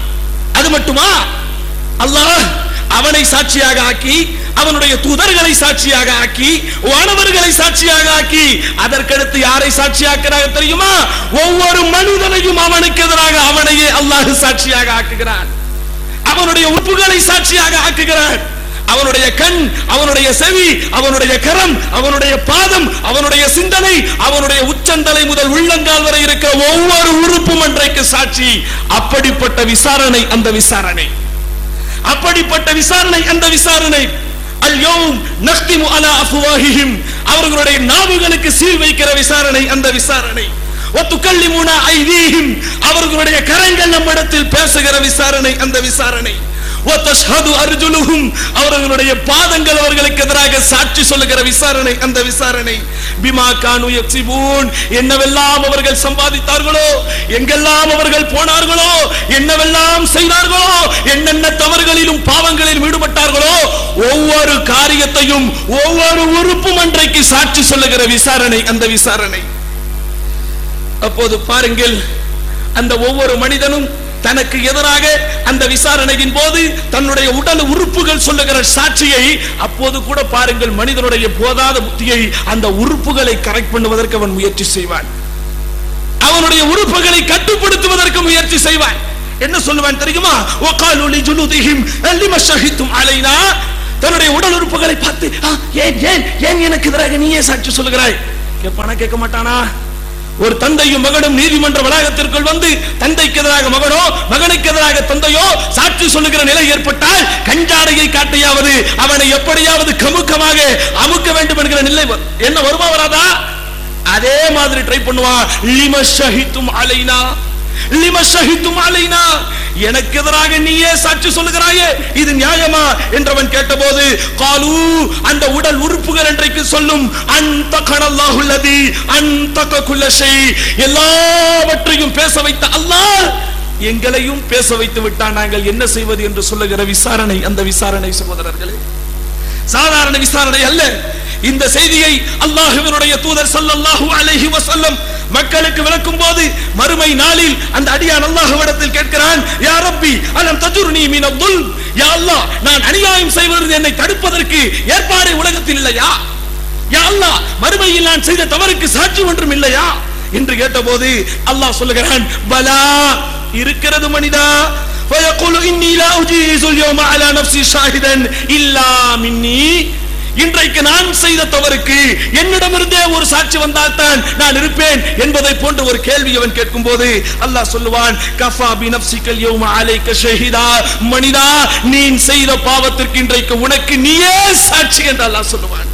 அது மட்டுமா? அல்லாஹ் அவனை சாட்சியாக ஆக்கி, அவனுடைய தூதர்களை சாட்சியாக ஆக்கி, வானவர்களை சாட்சியாக ஆக்கி, அதற்கடுத்து யாரை சாட்சியாக்குறாங்க தெரியுமா? ஒவ்வொரு மனிதனையும் அவனுக்கு எதிராக அவனையே அல்லாஹ் சாட்சியாக ஆக்குகிறான். அவனுடைய உறுப்புகளை சாட்சியாக ஆக்குகிறான். அவனுடைய கண், அவனுடைய செவி, அவனுடைய கரம், அவனுடைய பாதம், அவனுடைய சிந்தனை, அவனுடைய உச்சந்தலை முதல் உள்ளங்கால் வரை இருக்கிற ஒவ்வொரு உறுப்பும் அன்றைக்கு சாட்சி. அப்படிப்பட்ட விசாரணை, அந்த விசாரணை. அப்படிப்பட்ட விசாரணை, அந்த விசாரணை. அல்யௌம் நக்திமு அலா அஃப்வாஹிஹிம், அவர்களுடைய நாவுகளுக்கு சீல் வைக்கிற விசாரணை, அந்த விசாரணை. வதுகல்லிமுனா ஐதீஹிம், அவர்களுடைய கரங்கள் நம்மிடத்தில் பேசுகிற விசாரணை, அந்த விசாரணை. வதஷ்ஹது அர்ஜுலுஹும், அவர்களுடைய பாதங்கள் அவர்களுக்கு எதிராக சாட்சி சொல்லுகிற விசாரணை, அந்த விசாரணை. பிமா கானு யக்ஸிபூன், என்னவெல்லாம் அவர்கள் சம்பாதித்தார்களோ, எங்கெல்லாம் அவர்கள் போனார்களோ, என்னவெல்லாம் செய்தார்களோ, என்னென்ன தவறுகளிலும் பாவங்களிலும் ஈடுபட்டார்களோ, ஒவ்வொரு காரியத்தையும் ஒவ்வொரு உறுப்பும் அன்றைக்கு சாட்சி சொல்லுகிற விசாரணை, அந்த விசாரணை. அப்போது பாருங்கள், அந்த ஒவ்வொரு மனிதனும் தனக்கு எதிராக அந்த விசாரணையின் போது தன்னுடைய உடல் உறுப்புகள் சொல்லுகிற சாட்சியை அப்போது கூட பாருங்கள், மனிதனுடைய போதாத புத்தியை அந்த உறுப்புகளை கரெக்ட் பண்ணுவதற்கு அவன் முயற்சி செய்வான், அவனுடைய உறுப்புகளை கட்டுப்படுத்துவதற்கு முயற்சி செய்வான். என்ன சொல்லுவான் தெரியுமா? வகாலு லிஜுலுதிஹிம் லிமா ஷஹிதும் அலைனா, தன்னுடைய உடல் உறுப்புகளை பார்த்து ஏன் ஏன் ஏன் எனக்கு எதிராக நீயே சாட்சி சொல்லுகிறாய் கேட்பானா? கேட்க மாட்டானா? ஒரு தந்தையும் மகனும் நீதிமன்ற வளாகத்திற்குள் வந்து தந்தைக்கு எதிராக மகனோ மகனுக்கு எதிராக தந்தையோ சாட்சி சொல்லுகிற நிலை ஏற்பட்டால் கஞ்சாடையை காட்டியாவது அவனை எப்படியாவது கமுக்கமாக அமுக்க வேண்டும் என்கிற நிலை என்ன வருமா வராதா? அதே மாதிரி ட்ரை பண்ணுவான். லிமா ஷஹிதும் அலைனா, லிமா ஷஹிதும் அலைனா, எனக்கு எதிராக நீயே சாட்சி சொல்லுகிறாயே, இது நியாயமா என்றவன் கேட்டபோது காலு, அந்த உடல் உறுப்புகள் என்றைக்கு சொல்லும், அன்தகனல்லாஹு அல்லதி அன்தக குல்ல ஷை, எல்லாவற்றையும் பேச வைத்த அல்லாஹ் எங்களையும் பேச வைத்து விட்டான், நாங்கள் என்ன செய்வது என்று சொல்லுகிற விசாரணை. அந்த விசாரணை சகோதரர்களே சாதாரண விசாரணை அல்ல. இந்த செய்தியை அல்லாஹ்வினுடைய தூதர் ஸல்லல்லாஹு அலைஹி வஸல்லம் மக்களுக்கு விளக்கும் போது மறுமை நாளில் அந்த அடியான் அல்லாஹ்விடத்தில் கேட்கிறான், யா ரப்பி அலம் தஜுர்னி மினல் துல்ம், யா அல்லாஹ் நான் அநியாயம் செய்வதிலிருந்து என்னை தடுப்பதற்கு ஏற்பாடு உலகத்தில் இல்லையா? யா அல்லாஹ் மறுமையில் நான் செய்த தவறுக்கு சாட்சி ஒன்றும் இல்லையா என்று கேட்டபோது அல்லாஹ் சொல்லுகிறான், பலா இருக்கிறது மனிதா. فيقول إني لا أجيز اليوم على نفسي شاهدا إلا مني, இன்றைக்கு நான் செய்த தவறுக்கு என்னிடமிருந்தே ஒரு சாட்சி வந்தால்தான் நான் இருப்பேன் என்பதை போன்ற ஒரு கேள்வி அவன் கேட்கும் போது அல்லாஹ் சொல்லுவான், கஃபா பி நஃப்ஸிகல் யௌம அலைக ஷஹீதா, மனிதா நீ செய்த பாவத்திற்கு இன்றைக்கு உனக்கு நீயே சாட்சி என்று அல்லாஹ் சொல்லுவான்.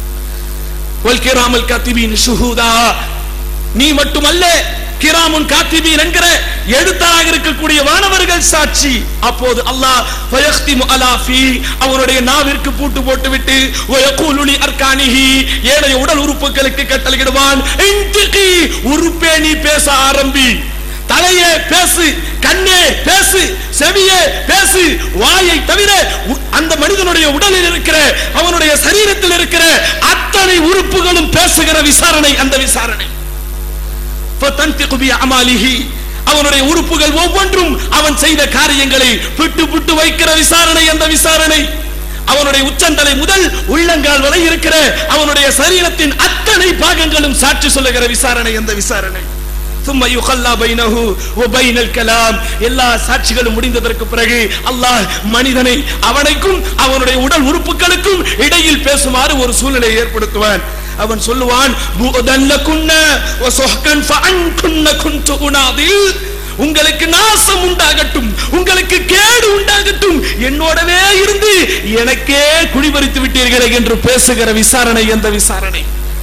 வல் கிராமல் காத்திபீன் ஷுஹூதா, நீ மட்டுமல்ல கிராமுன் காத்திபீன் என்கிற எழுத்தாளராக இருக்கக்கூடிய வானவர்கள் சாட்சி. அப்போது அல்லாஹ் ஃபயக்திமு அலா ஃபீ, அவருடைய நாவிற்கு பூட்டு போட்டுவிட்டு வயகூலு லி அர்கானிஹி, ஏனைய உடல் உறுப்புகளுக்கு கட்டளையிடுவான், இன்திகி உறுப்பே நீ பேச ஆரம்பி, தலையே பேசு, கண்ணே பேசு, செவியே பேசு, வாயை தவிர அந்த மனிதனுடைய உடலில் இருக்கிற அவனுடைய சரீரத்தில் இருக்கிற அத்தனை உறுப்புகளும் பேசுகிற விசாரணை அந்த விசாரணை. அவனுடைய உறுப்புகள் ஒவ்வொன்றும் அவன் செய்த காரியங்களை பிட்டு பிட்டு வைக்கிற விசாரணை அந்த விசாரணை. அவனுடைய உச்சந்தலை முதல் உள்ளங்கால் வரை இருக்கிற அவனுடைய சரீரத்தின் அத்தனை பாகங்களும் சாட்சி சொல்லுகிற விசாரணை அந்த விசாரணை. எல்லா சாட்சிகளும் முடிந்ததற்கு பிறகு அல்லாஹ் மனிதனை அவனுக்கும் அவனுடைய உடல் உறுப்புகளுக்கும் இடையில் பேசுமாறு ஒரு சூழ்நிலை ஏற்படுத்துவான். அவன் சொல்லுவான், உங்களுக்கு நாசம் உண்டாகட்டும், உங்களுக்கு கேடு உண்டாகட்டும், என்னோடவே இருந்து எனக்கே குடிபறித்து விட்டீர்களே என்று பேசுகிற விசாரணை அந்த விசாரணை.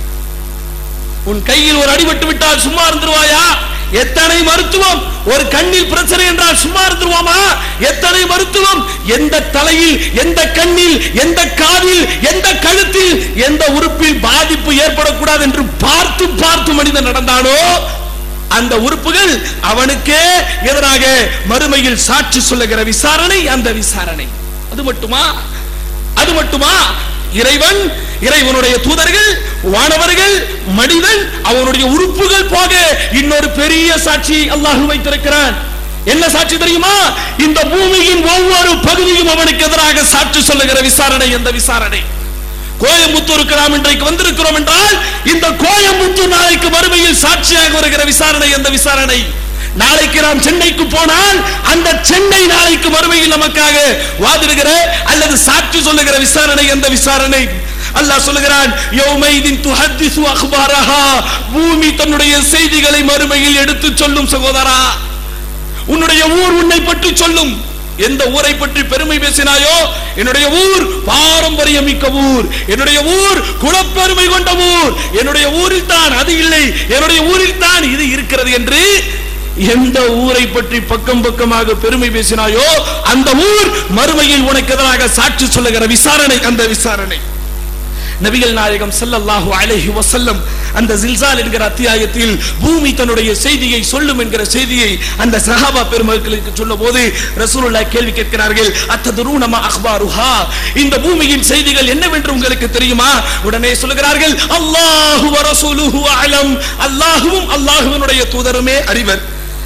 உன் கையில் ஒரு அடிபட்டு விட்டால் சும்மா இருந்துருவாயா? எத்தனை மருத்துவம். ஒரு கண்ணில் பிரச்சனை என்றால் சும்மா இருந்துருவாமா? எத்தனை மருத்துவம். எந்த தலையில், எந்த கண்ணில், எந்த காதில், எந்த கழுத்தில், எந்த உறுப்பில் பாதிப்பு ஏற்படக்கூடாது என்று பார்த்து பார்த்து மனிதன் நடந்தானோ அந்த உறுப்புகள் அவனுக்கே எதிராக மறுமையில் சாட்சி சொல்லுகிற விசாரணை அந்த விசாரணை. அது மட்டுமா? அது மட்டுமா? இறைவன், இறைவனுடைய தூதர்கள், வானவர்கள், மனிதன், அவனுடைய உறுப்புகள் போக இன்னொரு பெரிய சாட்சி அல்லாஹ் வைத்திருக்கிறான். என்ன சாட்சி தெரியுமா? இந்த பூமியின் ஒவ்வொரு பகுதியும் அவனுக்கு எதிராக சாட்சி சொல்லுகிற விசாரணை அந்த விசாரணை. கோயம்புத்தூருக்கு நாம் இன்றைக்கு வந்திருக்கிறோம் என்றால் இந்த கோயம்புத்தூர் நாளைக்கு மறுமையில் சாட்சியாக வருகிற விசாரணை அந்த விசாரணை. நாளைக்கு நாம் சென்னைக்கு போனால் அந்த சென்னை நாளைக்கு மறுமையில் நமக்காக வாதிடுகிற அல்லது சாட்சி சொல்லுகிற விசாரணை அந்த விசாரணை. அல்லாஹ் சொல்லுகிறான், யௌமைதின் துஹத்திசு அக்பாரஹா, பூமி தன்னுடைய செய்திகளை மறுமையில் எடுத்து சொல்லும். சகோதரா, உன்னுடைய ஊர் உன்னை பற்றி சொல்லும். எந்த ஊரை பற்றி பெருமை பேசினாயோ, என்னுடைய ஊர் பாரம்பரியம் மிக்க ஊர், என்னுடைய ஊர் குலப்பெருமை கொண்ட ஊர், என்னுடைய ஊரில் தான் அது இல்லை, என்னுடைய ஊரில் தான் இது இருக்கிறது என்று எந்த ஊரை பற்றி பக்கம் பக்கமாக பெருமை பேசினாயோ அந்த ஊர் மறுமையில் உனக்கு எதிராக சாட்சி சொல்லுகிற விசாரணை அந்த விசாரணை. நபிகள் நாயகம் ஸல்லல்லாஹு அலைஹி வஸல்லம் அந்த ஜில்சால் என்கிற அத்தியாயத்தில் பூமி தன்னுடைய செய்தியை சொல்லும் என்கிற செய்தியை அந்த சஹாபா பெருமக்களுக்கு சொன்னபோது ரசூலுல்லாஹ் கேள்வி கேட்கிறார்கள், அத்ததுரூன மா அக்பாருஹா, இந்த பூமியின் செய்திகள் என்னவென்று உங்களுக்கு தெரியுமா? உடனே சொல்கிறார்கள், அல்லாஹு வ ரசூலுஹு அலம், அல்லாஹ்வும் அல்லாஹ்வினுடைய தூதருமே அறிவர்.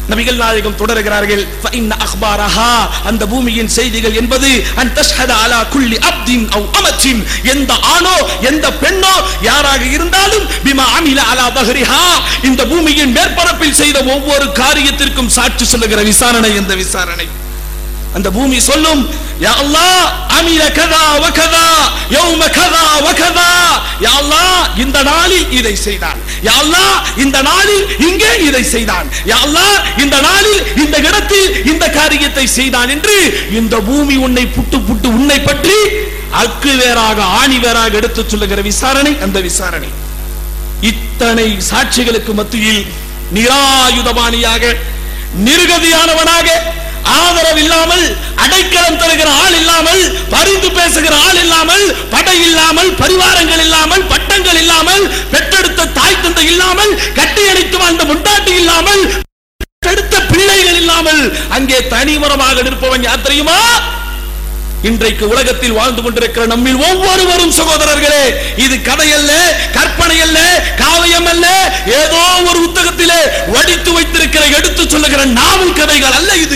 நபிகள் நாயகம் தொடர்கிறார்கள், ஃபஇன்ன அக்பாரஹா, அந்த பூமியின் செய்திகள் என்பது அன் தஷ்ஹத அலா குல்லி அப்தின் அவ் அமத்தின், எந்த ஆணோ எந்த பெண்ணோ யாராக இருந்தாலும் பிமா அமில அலா தஹ்ரிஹா, இந்த பூமியின் மேற்பரப்பில் செய்த ஒவ்வொரு காரியத்திற்கும் சாட்சி சொல்லுகிற விசாரணை இந்த விசாரணை. அந்த பூமி சொல்லும், யா அல்லாஹ் அமில கதா வ கதா யௌம கதா வ கதா, யா அல்லாஹ் இந்த நாளில் இதை செய்தான், யா அல்லாஹ் இந்த நாளில் இங்கே இதை செய்தான், யா அல்லாஹ் இந்த நாளில் இந்த இடத்தில் இந்த காரியத்தை செய்தான் என்று இந்த பூமி உன்னை புட்டு புட்டு உன்னை பற்றி அக்கு வேறாக ஆணி வேறாக எடுத்து சொல்லுகிற விசாரணை அந்த விசாரணை. இத்தனை சாட்சிகளுக்கு மத்தியில் நிராயுதபாணியாக நிர்கதியானவனாக ஆதரவு இல்லாமல் அடைக்கலம் தருகிற ஆள் இல்லாமல் பரிந்து பேசுகிற ஆள் இல்லாமல் படை இல்லாமல் பரிவாரங்கள் இல்லாமல் பட்டங்கள் இல்லாமல் பெற்றெடுத்த தாய் தந்தை இல்லாமல் கட்டியணைத்து வாழ்ந்த முண்டாட்டி இல்லாமல் பெற்றெடுத்த பிள்ளைகள் இல்லாமல் அங்கே தனிமரமாக நிற்பவன் யார் தெரியுமா? இன்றைக்கு உலகத்தில் வாழ்ந்து கொண்டிருக்கிற நம்மில் ஒவ்வொருவரும் சகோதரர்களே. இது கதை அல்ல, கற்பனை அல்ல, காவியம் அல்ல, ஏதோ ஒரு புத்தகத்திலே வடித்து வைத்திருக்கிற எடுத்து சொல்லுகிற நாவல் கதைகள் அல்ல இது.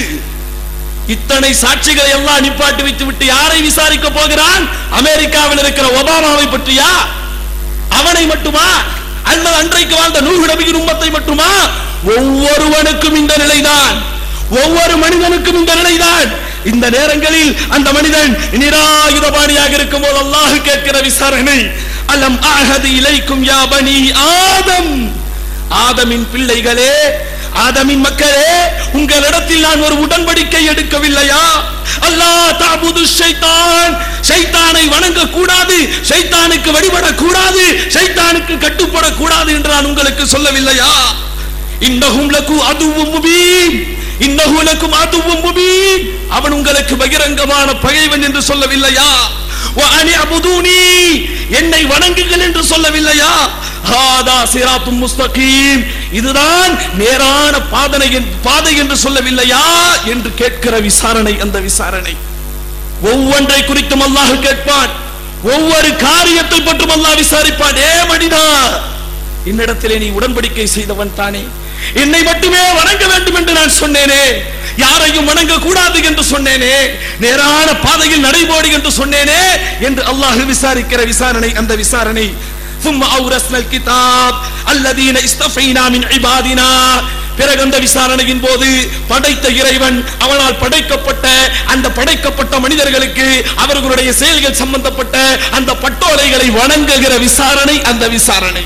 இத்தனை சாட்சிகளை எல்லாம் நிப்பாட்டி வைத்து விட்டு யாரை விசாரிக்க போகிறான்? அமெரிக்காவில் இருக்கிற ஒபாமாவை பற்றியா? அவனை மட்டுமா? அல்லது அன்றைக்கு வாழ்ந்த நூஹ் நபியின் உம்மத்தை மட்டுமா? ஒவ்வொருவனுக்கும் இந்த நிலைதான், ஒவ்வொரு மனிதனுக்கும் இந்த நிலைதான். இந்த நேரங்களில் அந்த மனிதன் நிராயுதபாணியாக இருக்கும் போது அல்லாஹ் கேட்கிற விசாரணை, அலம் அஹது இலைக்கும் யா பனி ஆதம், ஆதமின் பிள்ளைகளே, ஆதமின் மக்களே, உங்களிடத்தில் நான் ஒரு உடன்படிக்கை எடுக்கவில்லையா? அல்லாஹ் தஅபுது ஷைத்தான், ஷைத்தானை வணங்க கூடாது, ஷைத்தானுக்கு வழிபட கூடாது, ஷைத்தானுக்கு கட்டுப்பட கூடாது என்று நான் உங்களுக்கு சொல்லவில்லையா? இன்னஹும் லகு அதுவும் முபீன், இன்னஹு லகும் அதுவும் முபீன், அவன் உங்களுக்கு பகிரங்கமான பகைவன் என்று சொல்லவில்லையா? வ அனி அபுதூனி, என்னை வணங்குங்கள் என்று சொல்லவில்லையா? ஹாதா சிராத்தும் முஸ்தகீம், இதுதான் நேரான பாதை பாதை என்று சொல்லவில்லையா என்று கேட்கிற விசாரணை அந்த விசாரணை. ஒவ்வொன்றை குறித்தும் அல்லாஹ் கேட்பான், ஒவ்வொரு காரியத்தை பற்றும் அல்லாஹ் விசாரிப்பான். ஏ மனிதா, என்னிடத்திலே நீ உடன்படிக்கை செய்தவன் தானே, என்னை மட்டுமே வணங்க வேண்டும் என்று நான் சொன்னேனே, யாரையும் வணங்க கூடாது என்று சொன்னேனே, நேரான பாதையில் நடைபோடு என்று சொன்னேனே என்று அல்லாஹ் விசாரிக்கிற விசாரணை அந்த விசாரணை. ثم أورثنا الكتاب الذين استفينا من عبادنا, பிறகு அந்த விசாரணையின் போது படைத்த இறைவன் அவனால் படைக்கப்பட்ட அந்த படைக்கப்பட்ட மனிதர்களுக்கு அவர்களுடைய செயல்கள் சம்பந்தப்பட்ட அந்த பட்டோலைகளை வணங்குகிற விசாரணை அந்த விசாரணை.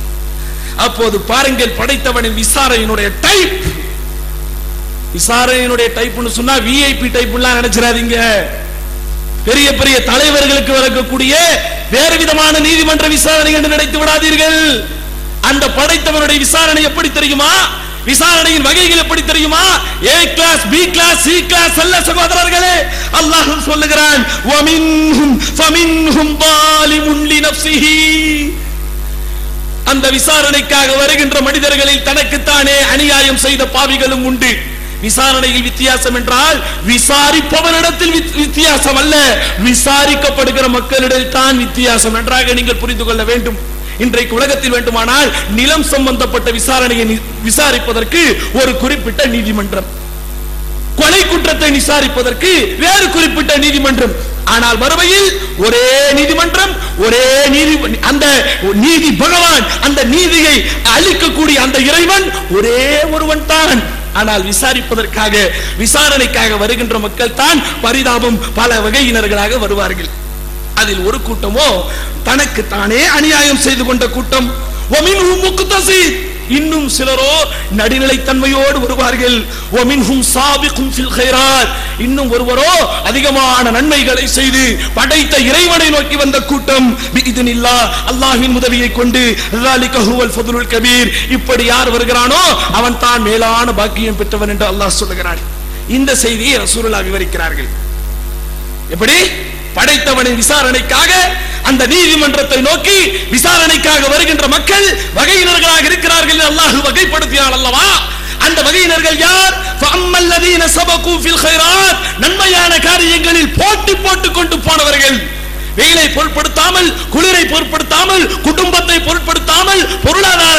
அப்போது பாருங்கள், படைத்தவனின் விசாரணையினுடைய டைப், விசாரணையினுடைய டைப்னு சொன்னா விஐபி டைப்லாம் நினைச்சிடாதீங்க. பெரிய பெரிய தலைவர்களுக்கு வழங்கக்கூடிய வேறு விதமான நீதிமன்ற விசாரணை என்று நினைத்து விடாதீர்கள். அந்த படைத்தவனுடைய விசாரணை எப்படி தெரியுமா? விசாரணையின் வகைகள் எப்படி தெரியுமா? A class, B class, C class அல்ல சகோதரர்களே. அல்லாஹ் சொல்லுகிறான், வமின்ஹும் ஃபமின்ஹும் ஸாலிமுன் லினஃப்ஸிஹி, அந்த விசாரணைக்காக வருகின்ற மனிதர்களில் தனக்குத்தானே அநியாயம் செய்த பாவிகளும் உண்டு. விசாரணையில் வித்தியாசம் என்றால் விசாரிப்பவனிடத்தில் வித்தியாசம் அல்ல, விசாரிக்கப்படுகிற மக்களிடையே தான் வித்தியாசம். நன்றாக நீங்கள் புரிந்து கொள்ள வேண்டும். இன்றைக்கு உலகத்தில் வேண்டுமானால் நிலம் சம்பந்தப்பட்ட விசாரணையை விசாரிப்பதற்கு ஒரு குறிப்பிட்ட நீதிமன்றம், கொலை குற்றத்தை விசாரிப்பதற்கு வேறு குறிப்பிட்ட நீதிமன்றம். ஆனால் மறுமையில் ஒரே நீதிமன்றம், ஒரே நீதி, அந்த நீதி பகவான், அந்த நீதியை அளிக்கக்கூடிய அந்த இறைவன் ஒரே ஒருவன் தான். ஆனால் விசாரிப்பதற்காக விசாரணைக்காக வருகின்ற மக்கள் தான் பரிதாபம் பல வகையினர்களாக வருவார்கள். அதில் ஒரு கூட்டமோ தனக்கு தானே அநியாயம் செய்து கொண்ட கூட்டம், வமின்ஹும் முக்தஸித், இன்னும் சிலரோ நடுநிலைத்தன்மையோடு வருவார்கள். வமின்ஹும் சாபிகுன் ஃபில் கைராத், இன்னும் ஒருவரோ அதிகமான நன்மைகளை செய்து படைத்த இறைவனை நோக்கி வந்த கூட்டம். பிஇذنில்லாஹ், அல்லாஹ்வின் உதவியை கொண்டு. ذلك هو الفضل الكبير, இப்படி யார் வருகிறானோ அவன் தான் மேலான பாக்கியம் பெற்றவன் என்று அல்லாஹ் சொல்லுகிறான். இந்த செய்தியை ரசூலுல்லாஹ் விவரிக்கிறார்கள். எப்படி படைத்தவனின் விசாரணைக்காக அந்த நீதிமன்றத்தை நோக்கி விசாரணைக்காக வருகின்ற மக்கள் வகையினர்களாக இருக்கிறார்கள் அல்லாஹ் வகைப்படுத்தினான் அல்லவா? அந்த வகையினர்கள் யார்? ஃபஅம்மல்லதீன சபகு ஃபில் கைராத், நன்மையான காரியங்களில் போட்டி போட்டுக் கொண்டு போனவர்கள், வெயிலை பொருட்படுத்தாமல், குளிரை பொருட்படுத்தாமல், குடும்பத்தை பொருட்படுத்தாமல், பொருளாதார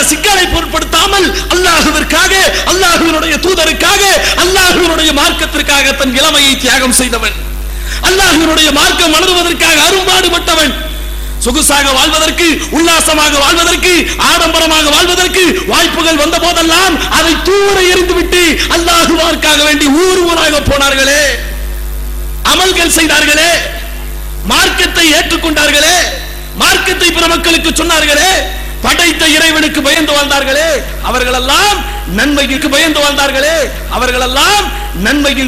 சிக்கலை பொருட்படுத்தாமல் அல்லாஹ்விற்காக, அல்லாஹ்வினுடைய தூதருக்காக, அல்லாஹ்வினுடைய மார்க்கத்திற்காக தன் இளமையை தியாகம் செய்தவன், அல்லாஹ்வினுடைய மார்க்கம் வளருவதற்காக அரும்பாடுபட்டவன். சொகுசாக வாழ்வதற்கு, உல்லாசமாக வாழ்வதற்கு, ஆடம்பரமாக வாழ்வதற்கு வாய்ப்புகள் வந்த போதெல்லாம் அதை தூர எறிந்துவிட்டு அல்லாஹ்விற்காக வேண்டி ஊர் ஊராக போனார்களே, அமல்கள் செய்தார்களே, மார்க்கத்தை ஏற்றுக்கொண்டார்களே, மார்க்கத்தை பிற மக்களுக்கு சொன்னார்களே, படைத்த இறைவனுக்கு பயந்து வாழ்ந்தார்களே, அவர்களெல்லாம் நன்மைக்கு பயந்து வாழ்ந்தார்களே, அவர்களெல்லாம் நன்மையில்